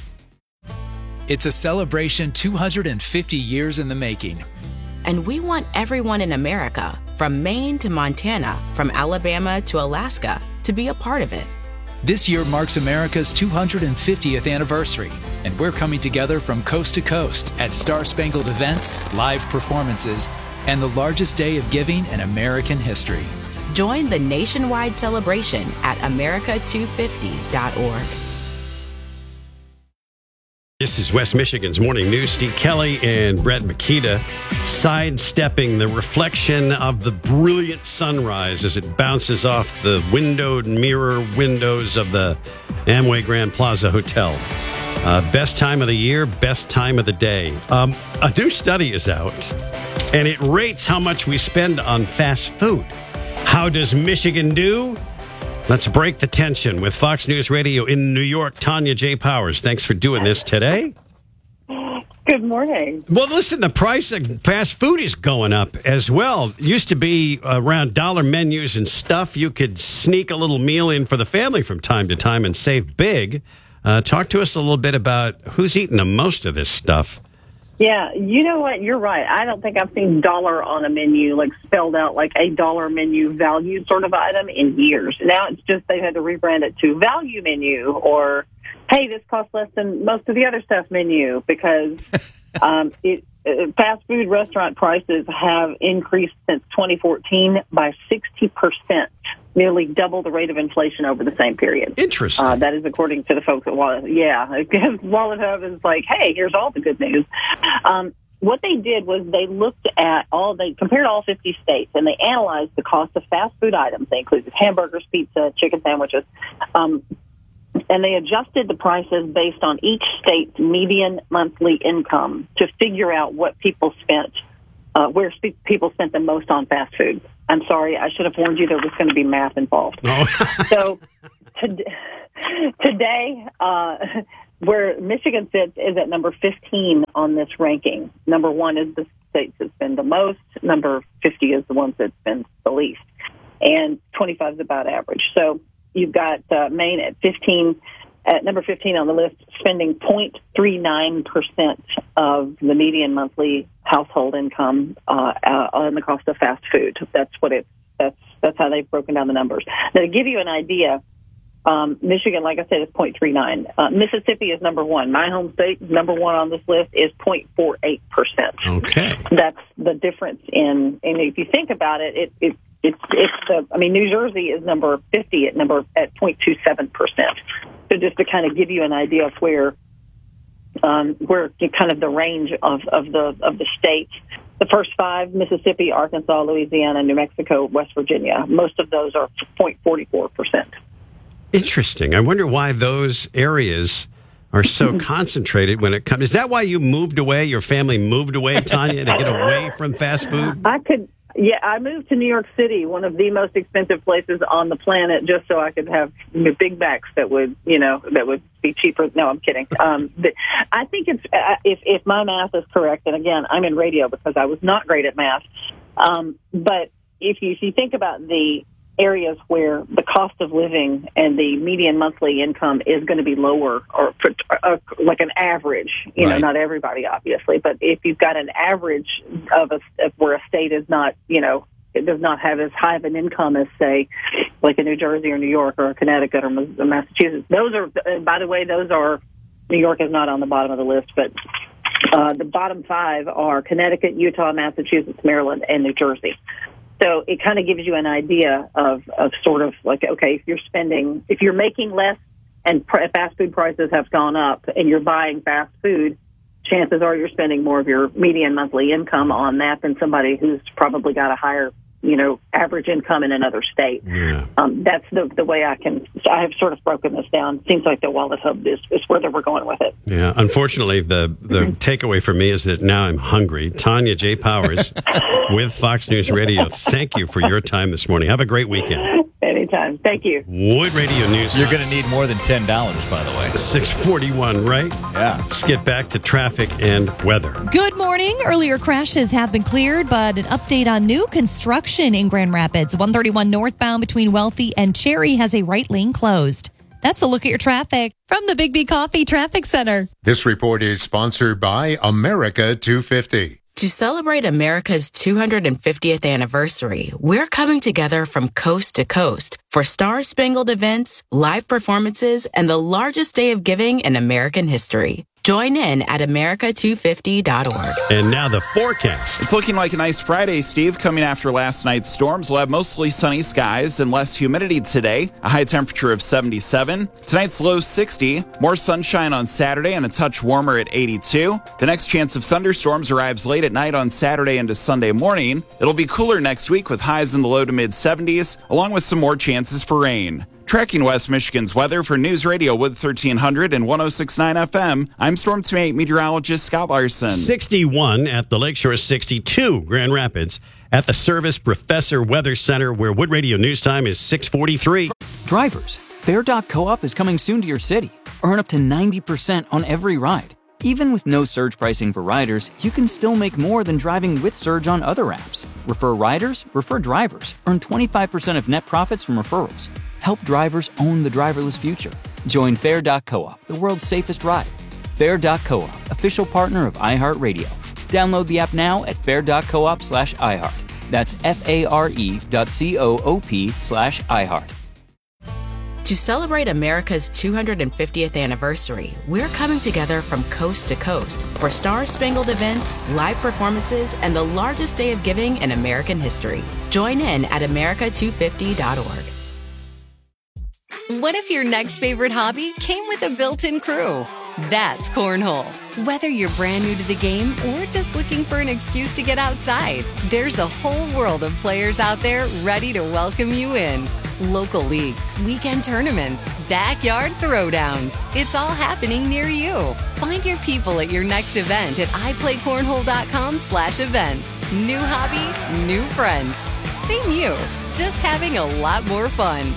Speaker 11: It's a celebration two hundred fifty years in the making.
Speaker 19: And we want everyone in America, from Maine to Montana, from Alabama to Alaska, to be a part of it.
Speaker 11: This year marks America's two hundred fiftieth anniversary, and we're coming together from coast to coast at Star-Spangled events, live performances, and the largest day of giving in American history.
Speaker 19: Join the nationwide celebration at america two fifty dot org.
Speaker 9: This is West Michigan's Morning News. Steve Kelly and Brett Makita sidestepping the reflection of the brilliant sunrise as it bounces off the windowed mirror windows of the Amway Grand Plaza Hotel. Uh, best time of the year, best time of the day. Um, a new study is out, and it rates how much we spend on fast food. How does Michigan do? Let's break the tension with Fox News Radio in New York. Tanya J. Powers, thanks for doing this today.
Speaker 23: Good morning.
Speaker 9: Well, listen, the price of fast food is going up as well. It used to be around dollar menus and stuff. You could sneak a little meal in for the family from time to time and save big. Uh, talk to us a little bit about who's eating the most of this stuff.
Speaker 23: Yeah, you know what? You're right. I don't think I've seen dollar on a menu, like spelled out like a dollar menu value sort of item in years. Now it's just they've had to rebrand it to value menu or, hey, this costs less than most of the other stuff menu because um, it fast food restaurant prices have increased since twenty fourteen by sixty percent, nearly double the rate of inflation over the same period.
Speaker 9: Interesting.
Speaker 23: Uh, that is according to the folks at Wallet. Yeah, Wallet Hub is like, hey, here's all the good news. Um, what they did was they looked at all, they compared all fifty states, and they analyzed the cost of fast food items. They included hamburgers, pizza, chicken sandwiches, um, and they adjusted the prices based on each state's median monthly income to figure out what people spent, uh, where sp- people spent the most on fast food. I'm sorry, I should have warned you there was going to be math involved.
Speaker 9: Oh.
Speaker 23: So to- today, uh, where Michigan sits is at number fifteen on this ranking. Number one is the states that spend the most. Number fifty is the ones that spend the least. And twenty-five is about average. So you've got uh, Maine at fifteen, at number fifteen on the list, spending zero point three nine percent of the median monthly household income uh, uh, on the cost of fast food. That's what it. That's that's how they've broken down the numbers. Now, to give you an idea, um, Michigan, like I said, is zero point three nine. Uh, Mississippi is number one. My home state, number one on this list, is zero point four eight percent.
Speaker 9: Okay.
Speaker 23: That's the difference in. And if you think about it, it it. It's it's the I mean New Jersey is number fifty at number at zero point two seven percent. So just to kind of give you an idea of where um, where kind of the range of, of the of the states. The first five: Mississippi, Arkansas, Louisiana, New Mexico, West Virginia. Most of those are zero point four four percent.
Speaker 9: Interesting. I wonder why those areas are so concentrated when it comes. Is that why you moved away? Your family moved away, Tanya, to get away from fast food?
Speaker 23: I could. Yeah, I moved to New York City, one of the most expensive places on the planet, just so I could have Big Macs that would, you know, that would be cheaper. No, I'm kidding. Um, but I think it's uh, if if my math is correct, and again, I'm in radio because I was not great at math. Um, but if you if you think about the areas where the cost of living and the median monthly income is going to be lower, or for, uh, like an average, you
Speaker 9: Right.
Speaker 23: know, not everybody obviously, but if you've got an average of a of where a state is not, you know, it does not have as high of an income as, say, like a New Jersey or New York or Connecticut or Massachusetts. Those are, uh, by the way, those are, New York is not on the bottom of the list, but uh, the bottom five are Connecticut, Utah, Massachusetts, Maryland, and New Jersey. So it kind of gives you an idea of, of sort of like, okay, if you're spending, if you're making less and pr- fast food prices have gone up and you're buying fast food, chances are you're spending more of your median monthly income on that than somebody who's probably got a higher, you know, average income in another state.
Speaker 9: Yeah.
Speaker 23: Um, that's the the way I can, I have sort of broken this down. Seems like the Wallet Hub is, is where we're going with it.
Speaker 9: Yeah. Unfortunately, the, the takeaway for me is that now I'm hungry. Tanya J. Powers with Fox News Radio, thank you for your time this morning. Have a great weekend.
Speaker 23: Anytime. Thank you.
Speaker 9: Wood Radio News.
Speaker 14: You're going to need more than ten dollars, by the way.
Speaker 9: six forty-one, right?
Speaker 14: Yeah.
Speaker 9: Let's get back to traffic and weather.
Speaker 13: Good morning. Earlier crashes have been cleared, but an update on new construction in Grand Rapids. one thirty-one northbound between Wealthy and Cherry has a right lane closed. That's a look at your traffic from the Big B Coffee Traffic Center.
Speaker 10: This report is sponsored by America two fifty.
Speaker 19: To celebrate America's two hundred fiftieth anniversary, we're coming together from coast to coast for star-spangled events, live performances, and the largest day of giving in American history. Join in at America two fifty dot org.
Speaker 9: And now the forecast.
Speaker 18: It's looking like a nice Friday, Steve. Coming after last night's storms, we'll have mostly sunny skies and less humidity today. A high temperature of seventy-seven. Tonight's low sixty. More sunshine on Saturday and a touch warmer at eighty-two. The next chance of thunderstorms arrives late at night on Saturday into Sunday morning. It'll be cooler next week with highs in the low to mid seventies, along with some more chances for rain. Tracking West Michigan's weather for News Radio Wood thirteen hundred and one oh six point nine F M, I'm Storm Team eight meteorologist Scott Larson.
Speaker 9: sixty-one at the Lakeshore, sixty-two Grand Rapids at the Service Professor Weather Center, where Wood Radio News Time is six forty-three.
Speaker 7: Drivers, Fair dot co-op is coming soon to your city. Earn up to ninety percent on every ride. Even with no surge pricing for riders, you can still make more than driving with Surge on other apps. Refer riders, refer drivers. Earn twenty-five percent of net profits from referrals. Help drivers own the driverless future. Join Fair dot co-op, the world's safest ride. Fair dot co-op, official partner of iHeartRadio. Download the app now at fair dot coop slash iHeart. That's F A R E dot C O O P slash iHeart.
Speaker 19: To celebrate America's two hundred fiftieth anniversary, we're coming together from coast to coast for star-spangled events, live performances, and the largest day of giving in American history. Join in at America two fifty dot org.
Speaker 20: What if your next favorite hobby came with a built-in crew? That's Cornhole. Whether you're brand new to the game or just looking for an excuse to get outside, there's a whole world of players out there ready to welcome you in. Local leagues, weekend tournaments, backyard throwdowns. It's all happening near you. Find your people at your next event at iPlayCornhole.com slash events. New hobby, new friends. Same you, just having a lot more fun.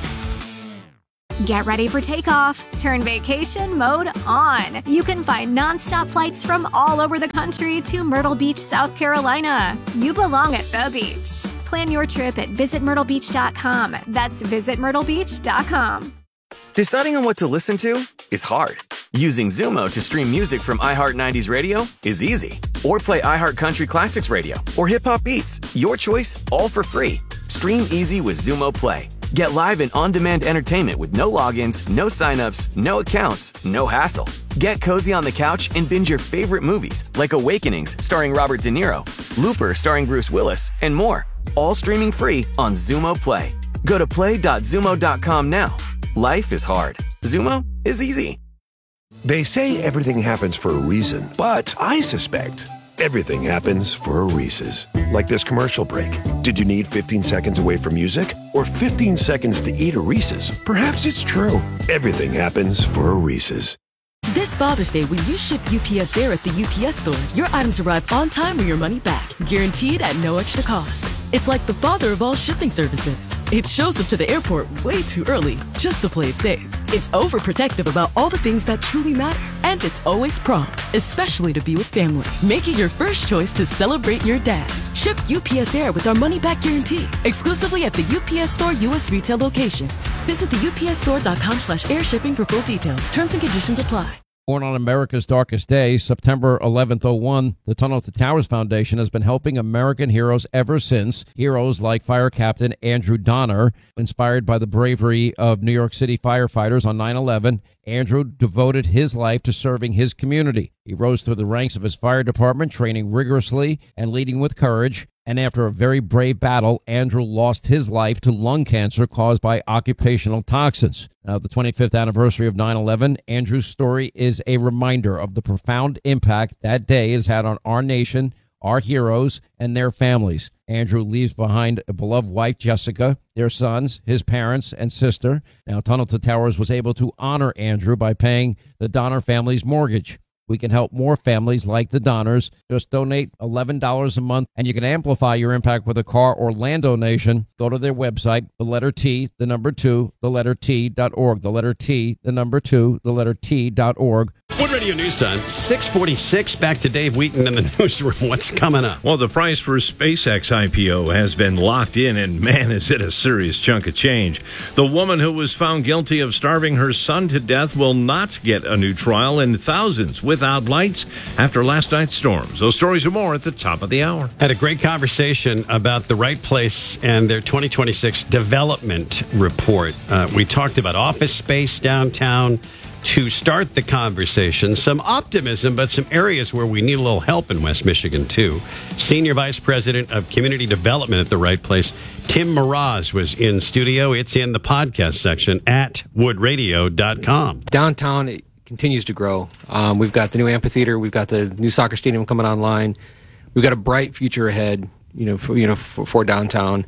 Speaker 12: Get ready for takeoff. Turn vacation mode on. You can find nonstop flights from all over the country to Myrtle Beach, South Carolina. You belong at the beach. Plan your trip at visit myrtle beach dot com. That's visit myrtle beach dot com.
Speaker 21: Deciding on what to listen to is hard. Using Zumo to stream music from iHeart nineties Radio is easy. Or play iHeart Country Classics Radio or Hip Hop Beats. Your choice, all for free. Stream easy with Zumo Play. Get live and on-demand entertainment with no logins, no signups, no accounts, no hassle. Get cozy on the couch and binge your favorite movies like Awakenings starring Robert De Niro, Looper starring Bruce Willis, and more. All streaming free on Zumo Play. Go to play dot zumo dot com now. Life is hard. Zumo is easy.
Speaker 15: They say everything happens for a reason, but I suspect everything happens for a Reese's. Like this commercial break. Did you need fifteen seconds away from music? Or fifteen seconds to eat a Reese's? Perhaps it's true. Everything happens for a Reese's.
Speaker 17: This Father's Day, when you ship U P S Air at the U P S store, your items arrive on time or your money back, guaranteed at no extra cost. It's like the father of all shipping services. It shows up to the airport way too early, just to play it safe. It's overprotective about all the things that truly matter, and it's always prompt, especially to be with family. Make it your first choice to celebrate your dad. Ship U P S Air with our money-back guarantee, exclusively at the U P S Store U S retail locations. Visit the U P S store dot com slash air shipping for full details. Terms and conditions apply.
Speaker 24: Born on America's darkest day, September eleventh oh one, the Tunnel to Towers Foundation has been helping American heroes ever since. Heroes like Fire Captain Andrew Donner, inspired by the bravery of New York City firefighters on nine eleven. Andrew devoted his life to serving his community. He rose through the ranks of his fire department, training rigorously and leading with courage. And after a very brave battle, Andrew lost his life to lung cancer caused by occupational toxins. Now, the twenty-fifth anniversary of nine eleven, Andrew's story is a reminder of the profound impact that day has had on our nation, our heroes, and their families. Andrew leaves behind a beloved wife, Jessica, their sons, his parents, and sister. Now, Tunnel to Towers was able to honor Andrew by paying the Donner family's mortgage. We can help more families like the Donners. Just donate eleven dollars a month, and you can amplify your impact with a car or land donation. Go to their website, the letter T, the number two, the letter T dot org. The letter T, the number two, the letter T dot org.
Speaker 9: Wood Radio News Time, six forty-six. Back to Dave Wheaton in the newsroom. What's coming up?
Speaker 3: Well, the price for SpaceX I P O has been locked in, and man, is it a serious chunk of change. The woman who was found guilty of starving her son to death will not get a new trial, and thousands without lights after last night's storms. Those stories and more at the top of the hour.
Speaker 9: Had a great conversation about the Right Place and their twenty twenty-six development report. Uh, we talked about office space downtown. To start the conversation, some optimism, but some areas where we need a little help in West Michigan, too. Senior Vice President of Community Development at the Right Place, Tim Miraz, was in studio. It's in the podcast section at wood radio dot com.
Speaker 25: Downtown it continues to grow. Um, we've got the new amphitheater. We've got the new soccer stadium coming online. We've got a bright future ahead, you know, for, you know, for, for downtown.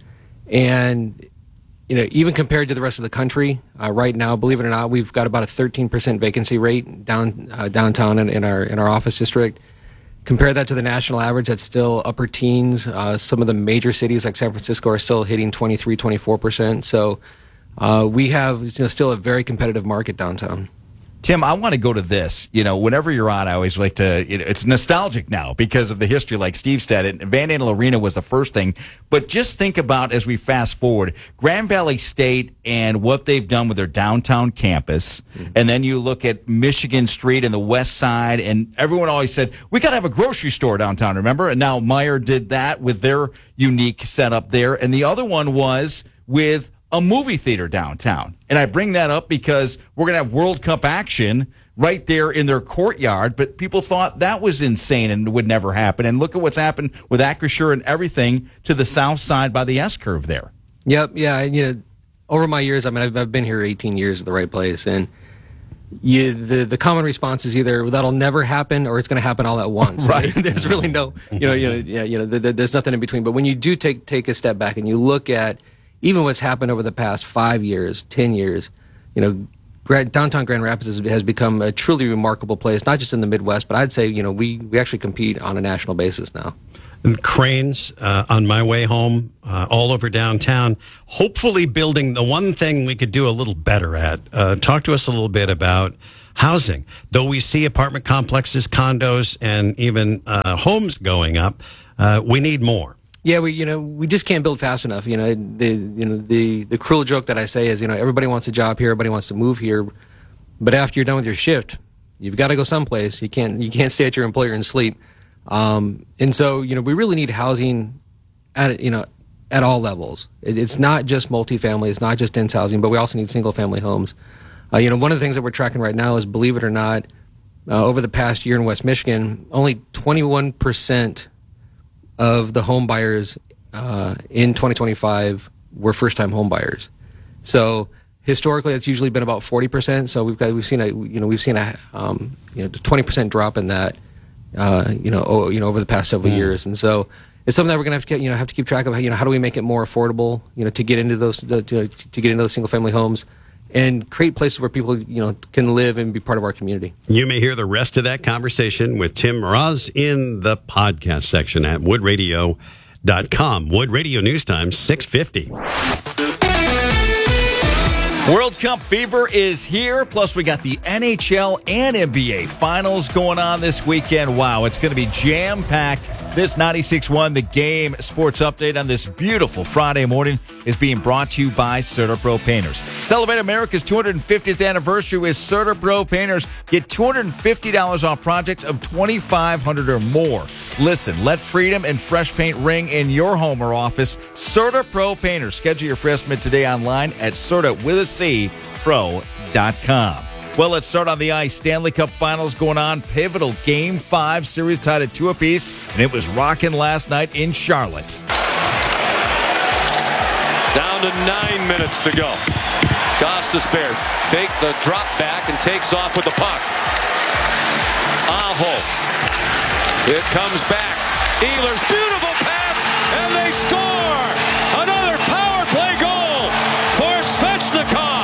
Speaker 25: And you know, even compared to the rest of the country, uh, right now, believe it or not, we've got about a thirteen percent vacancy rate down uh, downtown in, in our in our office district. Compare that to the national average, that's still upper teens. Uh, some of the major cities like San Francisco are still hitting twenty-three, twenty-four percent. So uh, we have you know, still a very competitive market downtown.
Speaker 14: Tim, I want to go to this. You know, whenever you're on, I always like to, you know, it's nostalgic now because of the history, like Steve said. And Van Andel Arena was the first thing. But just think about, as we fast forward, Grand Valley State and what they've done with their downtown campus. Mm-hmm. And then you look at Michigan Street and the west side. And everyone always said, we got to have a grocery store downtown, remember? And now Meyer did that with their unique setup there. And the other one was with a movie theater downtown. And I bring that up because we're going to have World Cup action right there in their courtyard, but people thought that was insane and would never happen. And look at what's happened with Acrisure and everything to the south side by the S-curve there.
Speaker 25: Yep, yeah, you know, over my years, I mean, I've, I've been here eighteen years at the right place, and you, the the common response is either that'll never happen or it's going to happen all at once.
Speaker 14: Right.
Speaker 25: There's really no, you know, you know, yeah, you know, there, there's nothing in between. But when you do take take a step back and you look at even what's happened over the past five years, ten years, you know, Grand, downtown Grand Rapids has, has become a truly remarkable place, not just in the Midwest, but I'd say, you know, we we actually compete on a national basis now.
Speaker 9: And cranes uh, on my way home, uh, all over downtown, hopefully building the one thing we could do a little better at. Uh, talk to us a little bit about housing. Though we see apartment complexes, condos, and even uh, homes going up, uh, we need more.
Speaker 25: Yeah, we you know we just can't build fast enough. You know the you know the the cruel joke that I say is, you know, everybody wants a job here, everybody wants to move here, but after you're done with your shift, you've got to go someplace. You can't you can't stay at your employer and sleep. Um, and so, you know, we really need housing at, you know, at all levels. It, it's not just multifamily, it's not just dense housing, but we also need single family homes. Uh, you know, one of the things that we're tracking right now is, believe it or not, uh, over the past year in West Michigan, only twenty-one percent of the home buyers, uh, in twenty twenty-five were first time home buyers. So historically, it's usually been about forty percent. So we've got, we've seen a, you know, we've seen a, um, you know, twenty percent drop in that. Uh, you know, oh, you know, over the past several mm. years, and so it's something that we're going to have to, you know, have to keep track of. You know, how do we make it more affordable? You know, to get into those, to, to get into those single family homes, and create places where people, you know, can live and be part of our community.
Speaker 9: You may hear the rest of that conversation with Tim Mraz in the podcast section at wood radio dot com. Wood Radio News Time, six fifty.
Speaker 14: World Cup fever is here, plus we got the N H L and N B A finals going on this weekend. Wow, it's going to be jam-packed. This ninety-six point one The Game Sports Update on this beautiful Friday morning is being brought to you by CertaPro Painters. Celebrate America's two hundred fiftieth anniversary with CertaPro Painters. Get two hundred fifty dollars off projects of twenty-five hundred dollars or more. Listen, let freedom and fresh paint ring in your home or office. CertaPro Painters. Schedule your free estimate today online at Certa with a C, pro dot com. Well, let's start on the ice. Stanley Cup Finals going on. Pivotal Game five series tied at two apiece, and it was rocking last night in Charlotte.
Speaker 1: Down to nine minutes to go. Gostisbehere fake the drop back and takes off with the puck. Aho. It comes back. Ehlers, beautiful pass, and they score! Another power play goal for Svechnikov.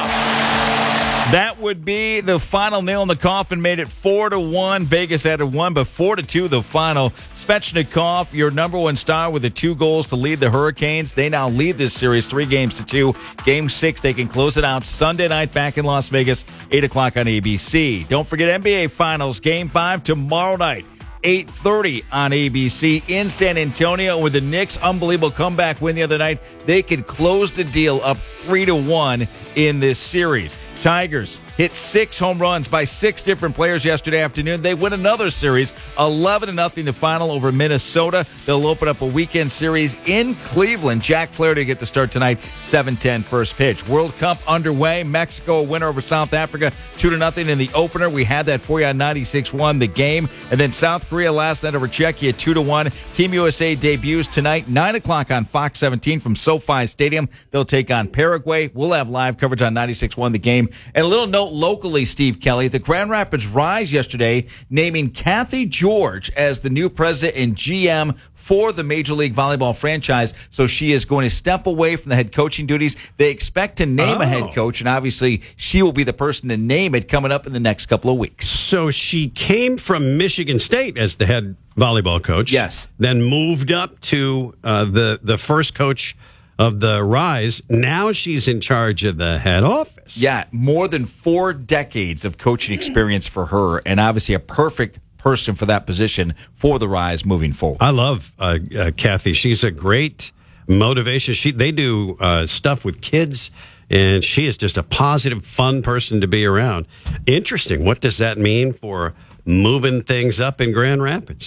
Speaker 14: That would be the final nail in the coffin. Made it four to one. Vegas added one, but four to two the final. Svechnikov, your number one star with the two goals to lead the Hurricanes. They now lead this series three games to two. Game six, they can close it out Sunday night back in Las Vegas, eight o'clock on A B C. Don't forget N B A Finals, Game five tomorrow night. eight thirty on A B C in San Antonio with the Knicks' unbelievable comeback win the other night. They could close the deal up three to one in this series. Tigers hit six home runs by six different players yesterday afternoon. They win another series, eleven to nothing the final over Minnesota. They'll open up a weekend series in Cleveland. Jack Flaherty get the start tonight, seven ten first pitch. World Cup underway. Mexico a winner over South Africa, two to nothing in the opener. We had that for you on ninety-six point one The Game. And then South Korea last night over Czechia, two to one. Team U S A debuts tonight, nine o'clock on Fox seventeen from SoFi Stadium. They'll take on Paraguay. We'll have live coverage on ninety-six point one The Game. And a little note locally, Steve Kelly, the Grand Rapids Rise yesterday naming Kathy George as the new president and G M for the Major League Volleyball franchise. So she is going to step away from the head coaching duties. They expect to name oh. a head coach, and obviously she will be the person to name it coming up in the next couple of weeks.
Speaker 9: So she came from Michigan State as the head volleyball coach.
Speaker 14: Yes.
Speaker 9: Then moved up to uh, the, the first coach of the Rise. Now she's in charge of the head office.
Speaker 14: Yeah, more than four decades of coaching experience for her, and obviously a perfect person for that position for the Rise moving forward.
Speaker 9: I love uh, uh, Kathy. She's a great motivation. She They do uh, stuff with kids, and she is just a positive, fun person to be around. Interesting. What does that mean for moving things up in Grand Rapids?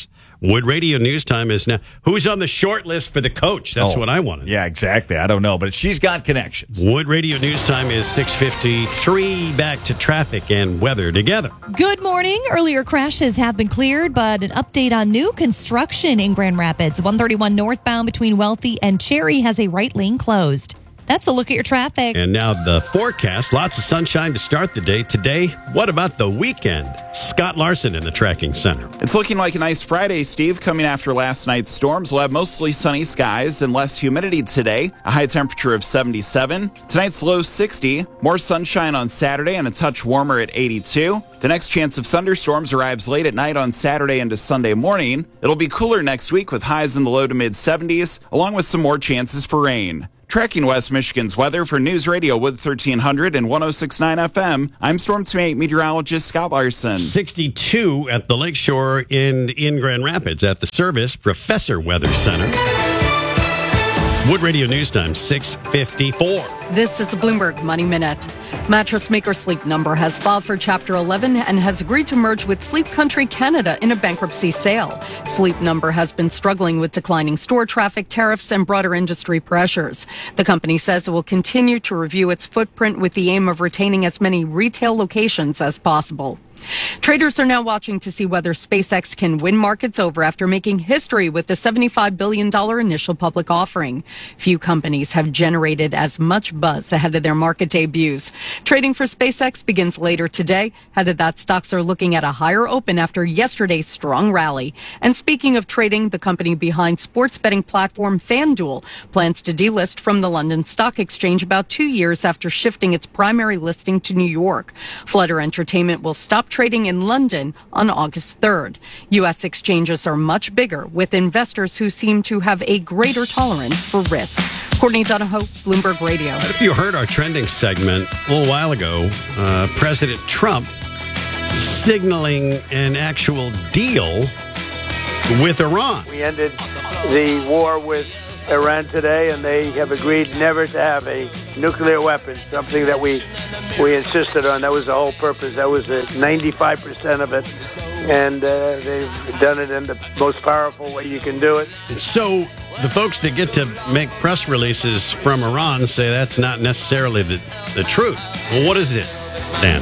Speaker 9: Wood Radio News Time is now. Who's on the short list for the coach? That's
Speaker 14: Oh,
Speaker 9: what I wanted.
Speaker 14: Yeah, exactly. I don't know, but she's got connections.
Speaker 9: Wood Radio News Time is six fifty-three. Back to traffic and weather together.
Speaker 13: Good morning. Earlier crashes have been cleared, but an update on new construction in Grand Rapids. one thirty-one northbound between Wealthy and Cherry has a right lane closed. That's a look at your traffic.
Speaker 9: And now the forecast. Lots of sunshine to start the day. Today, what about the weekend? Scott Larson in the tracking center.
Speaker 18: It's looking like a nice Friday, Steve, coming after last night's storms. We'll have mostly sunny skies and less humidity today. A high temperature of seventy-seven. Tonight's low sixty. More sunshine on Saturday and a touch warmer at eighty-two. The next chance of thunderstorms arrives late at night on Saturday into Sunday morning. It'll be cooler next week with highs in the low to mid seventies, along with some more chances for rain. Tracking West Michigan's weather for News Radio Wood thirteen hundred and one oh six point nine F M, I'm Storm Team eight meteorologist Scott Larson.
Speaker 9: sixty-two at the Lakeshore in, in Grand Rapids at the Service Professor Weather Center. Wood Radio News Time, six fifty-four.
Speaker 2: This is a Bloomberg Money Minute. Mattress maker Sleep Number has filed for Chapter eleven and has agreed to merge with Sleep Country Canada in a bankruptcy sale. Sleep Number has been struggling with declining store traffic, tariffs, and broader industry pressures. The company says it will continue to review its footprint with the aim of retaining as many retail locations as possible. Traders are now watching to see whether SpaceX can win markets over after making history with the seventy-five billion dollars initial public offering. Few companies have generated as much buzz ahead of their market debuts. Trading for SpaceX begins later today. Ahead of that, stocks are looking at a higher open after yesterday's strong rally. And speaking of trading, the company behind sports betting platform FanDuel plans to delist from the London Stock Exchange about two years after shifting its primary listing to New York. Flutter Entertainment will stop trading in London on August third. U S exchanges are much bigger, with investors who seem to have a greater tolerance for risk. Courtney Donahoe, Bloomberg Radio.
Speaker 9: If you heard our trending segment a little while ago, uh, President Trump signaling an actual deal with Iran.
Speaker 4: We ended the war with Iran today, and they have agreed never to have a nuclear weapon, something that we we insisted on. That was the whole purpose. That was the ninety-five percent of it, and uh, they've done it in the most powerful way you can do it.
Speaker 9: So the folks that get to make press releases from Iran say that's not necessarily the, the truth. Well, what is it, Dan?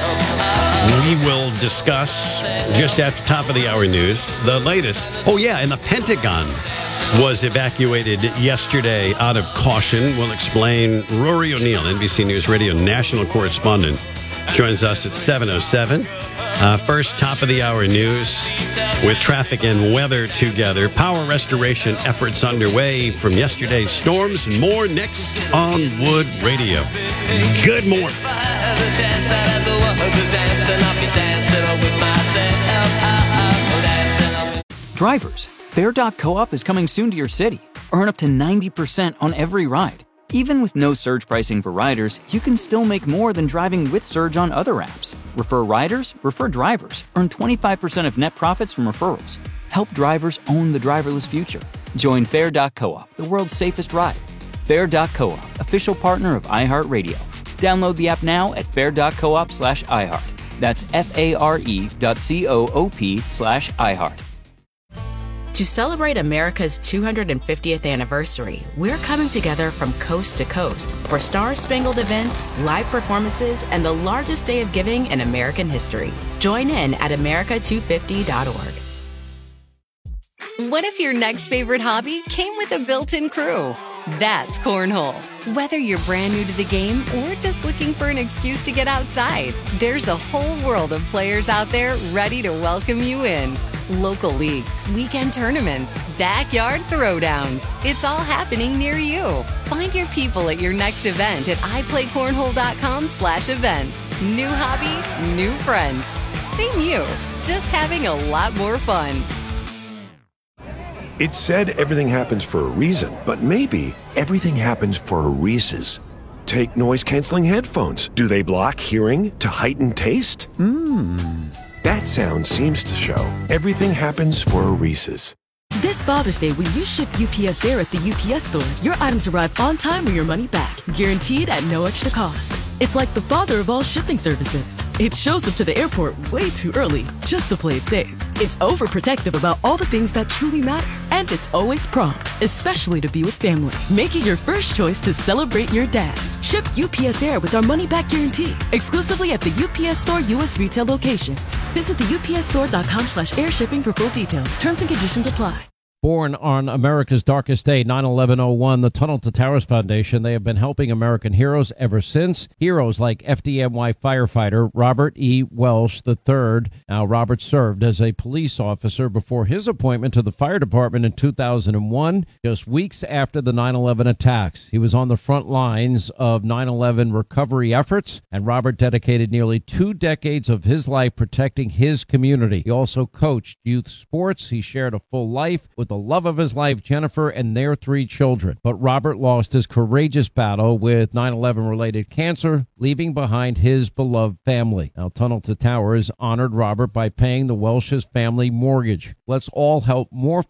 Speaker 9: We will discuss just at the top of the hour news the latest. Oh, yeah, and the Pentagon was evacuated yesterday out of caution. We'll explain. Rory O'Neill, N B C News Radio national correspondent, joins us at seven oh seven. Uh, first, top of the hour news with traffic and weather together. Power restoration efforts underway from yesterday's storms and more next on Wood Radio. Good morning.
Speaker 7: Drivers, Fair dot co-op is coming soon to your city. Earn up to ninety percent on every ride. Even with no surge pricing for riders, you can still make more than driving with Surge on other apps. Refer riders, refer drivers. Earn twenty-five percent of net profits from referrals. Help drivers own the driverless future. Join Fair dot co-op, the world's safest ride. Fair dot co-op, official partner of iHeartRadio. Download the app now at fair dot coop slash iHeart. That's F-A-R-E dot C-O-O-P slash iHeart.
Speaker 19: To celebrate America's two hundred fiftieth anniversary, we're coming together from coast to coast for star-spangled events, live performances, and the largest day of giving in American history. Join in at America two fifty dot org.
Speaker 20: What if your next favorite hobby came with a built-in crew? That's Cornhole. Whether you're brand new to the game or just looking for an excuse to get outside, there's a whole world of players out there ready to welcome you in. Local leagues, weekend tournaments, backyard throwdowns. It's all happening near you. Find your people at your next event at i play cornhole dot com slash events. New hobby, new friends. Same you, just having a lot more fun.
Speaker 15: It's said everything happens for a reason, but maybe everything happens for a Reese's. Take noise-canceling headphones. Do they block hearing to heighten taste? Mmm. That sound seems to show everything happens for a Reese's.
Speaker 17: This Father's Day, when you ship U P S Air at the U P S store, your items arrive on time or your money back, guaranteed at no extra cost. It's like the father of all shipping services. It shows up to the airport way too early, just to play it safe. It's overprotective about all the things that truly matter, and it's always prompt, especially to be with family. Make it your first choice to celebrate your dad. Ship U P S Air with our money-back guarantee, exclusively at the U P S Store U S retail locations. Visit the U P S store dot com slash air shipping for full details. Terms and conditions apply.
Speaker 24: Born on America's darkest day, nine eleven oh one, the Tunnel to Towers Foundation, they have been helping American heroes ever since. Heroes like F D N Y firefighter Robert E. Welsh the third. Now, Robert served as a police officer before his appointment to the fire department in two thousand one, just weeks after the nine eleven attacks. He was on the front lines of nine eleven recovery efforts, and Robert dedicated nearly two decades of his life protecting his community. He also coached youth sports. He shared a full life with the love of his life, Jennifer, and their three children. But Robert lost his courageous battle with nine eleven related cancer, leaving behind his beloved family. Now, Tunnel to Towers honored Robert by paying the Welsh's family mortgage. Let's all help more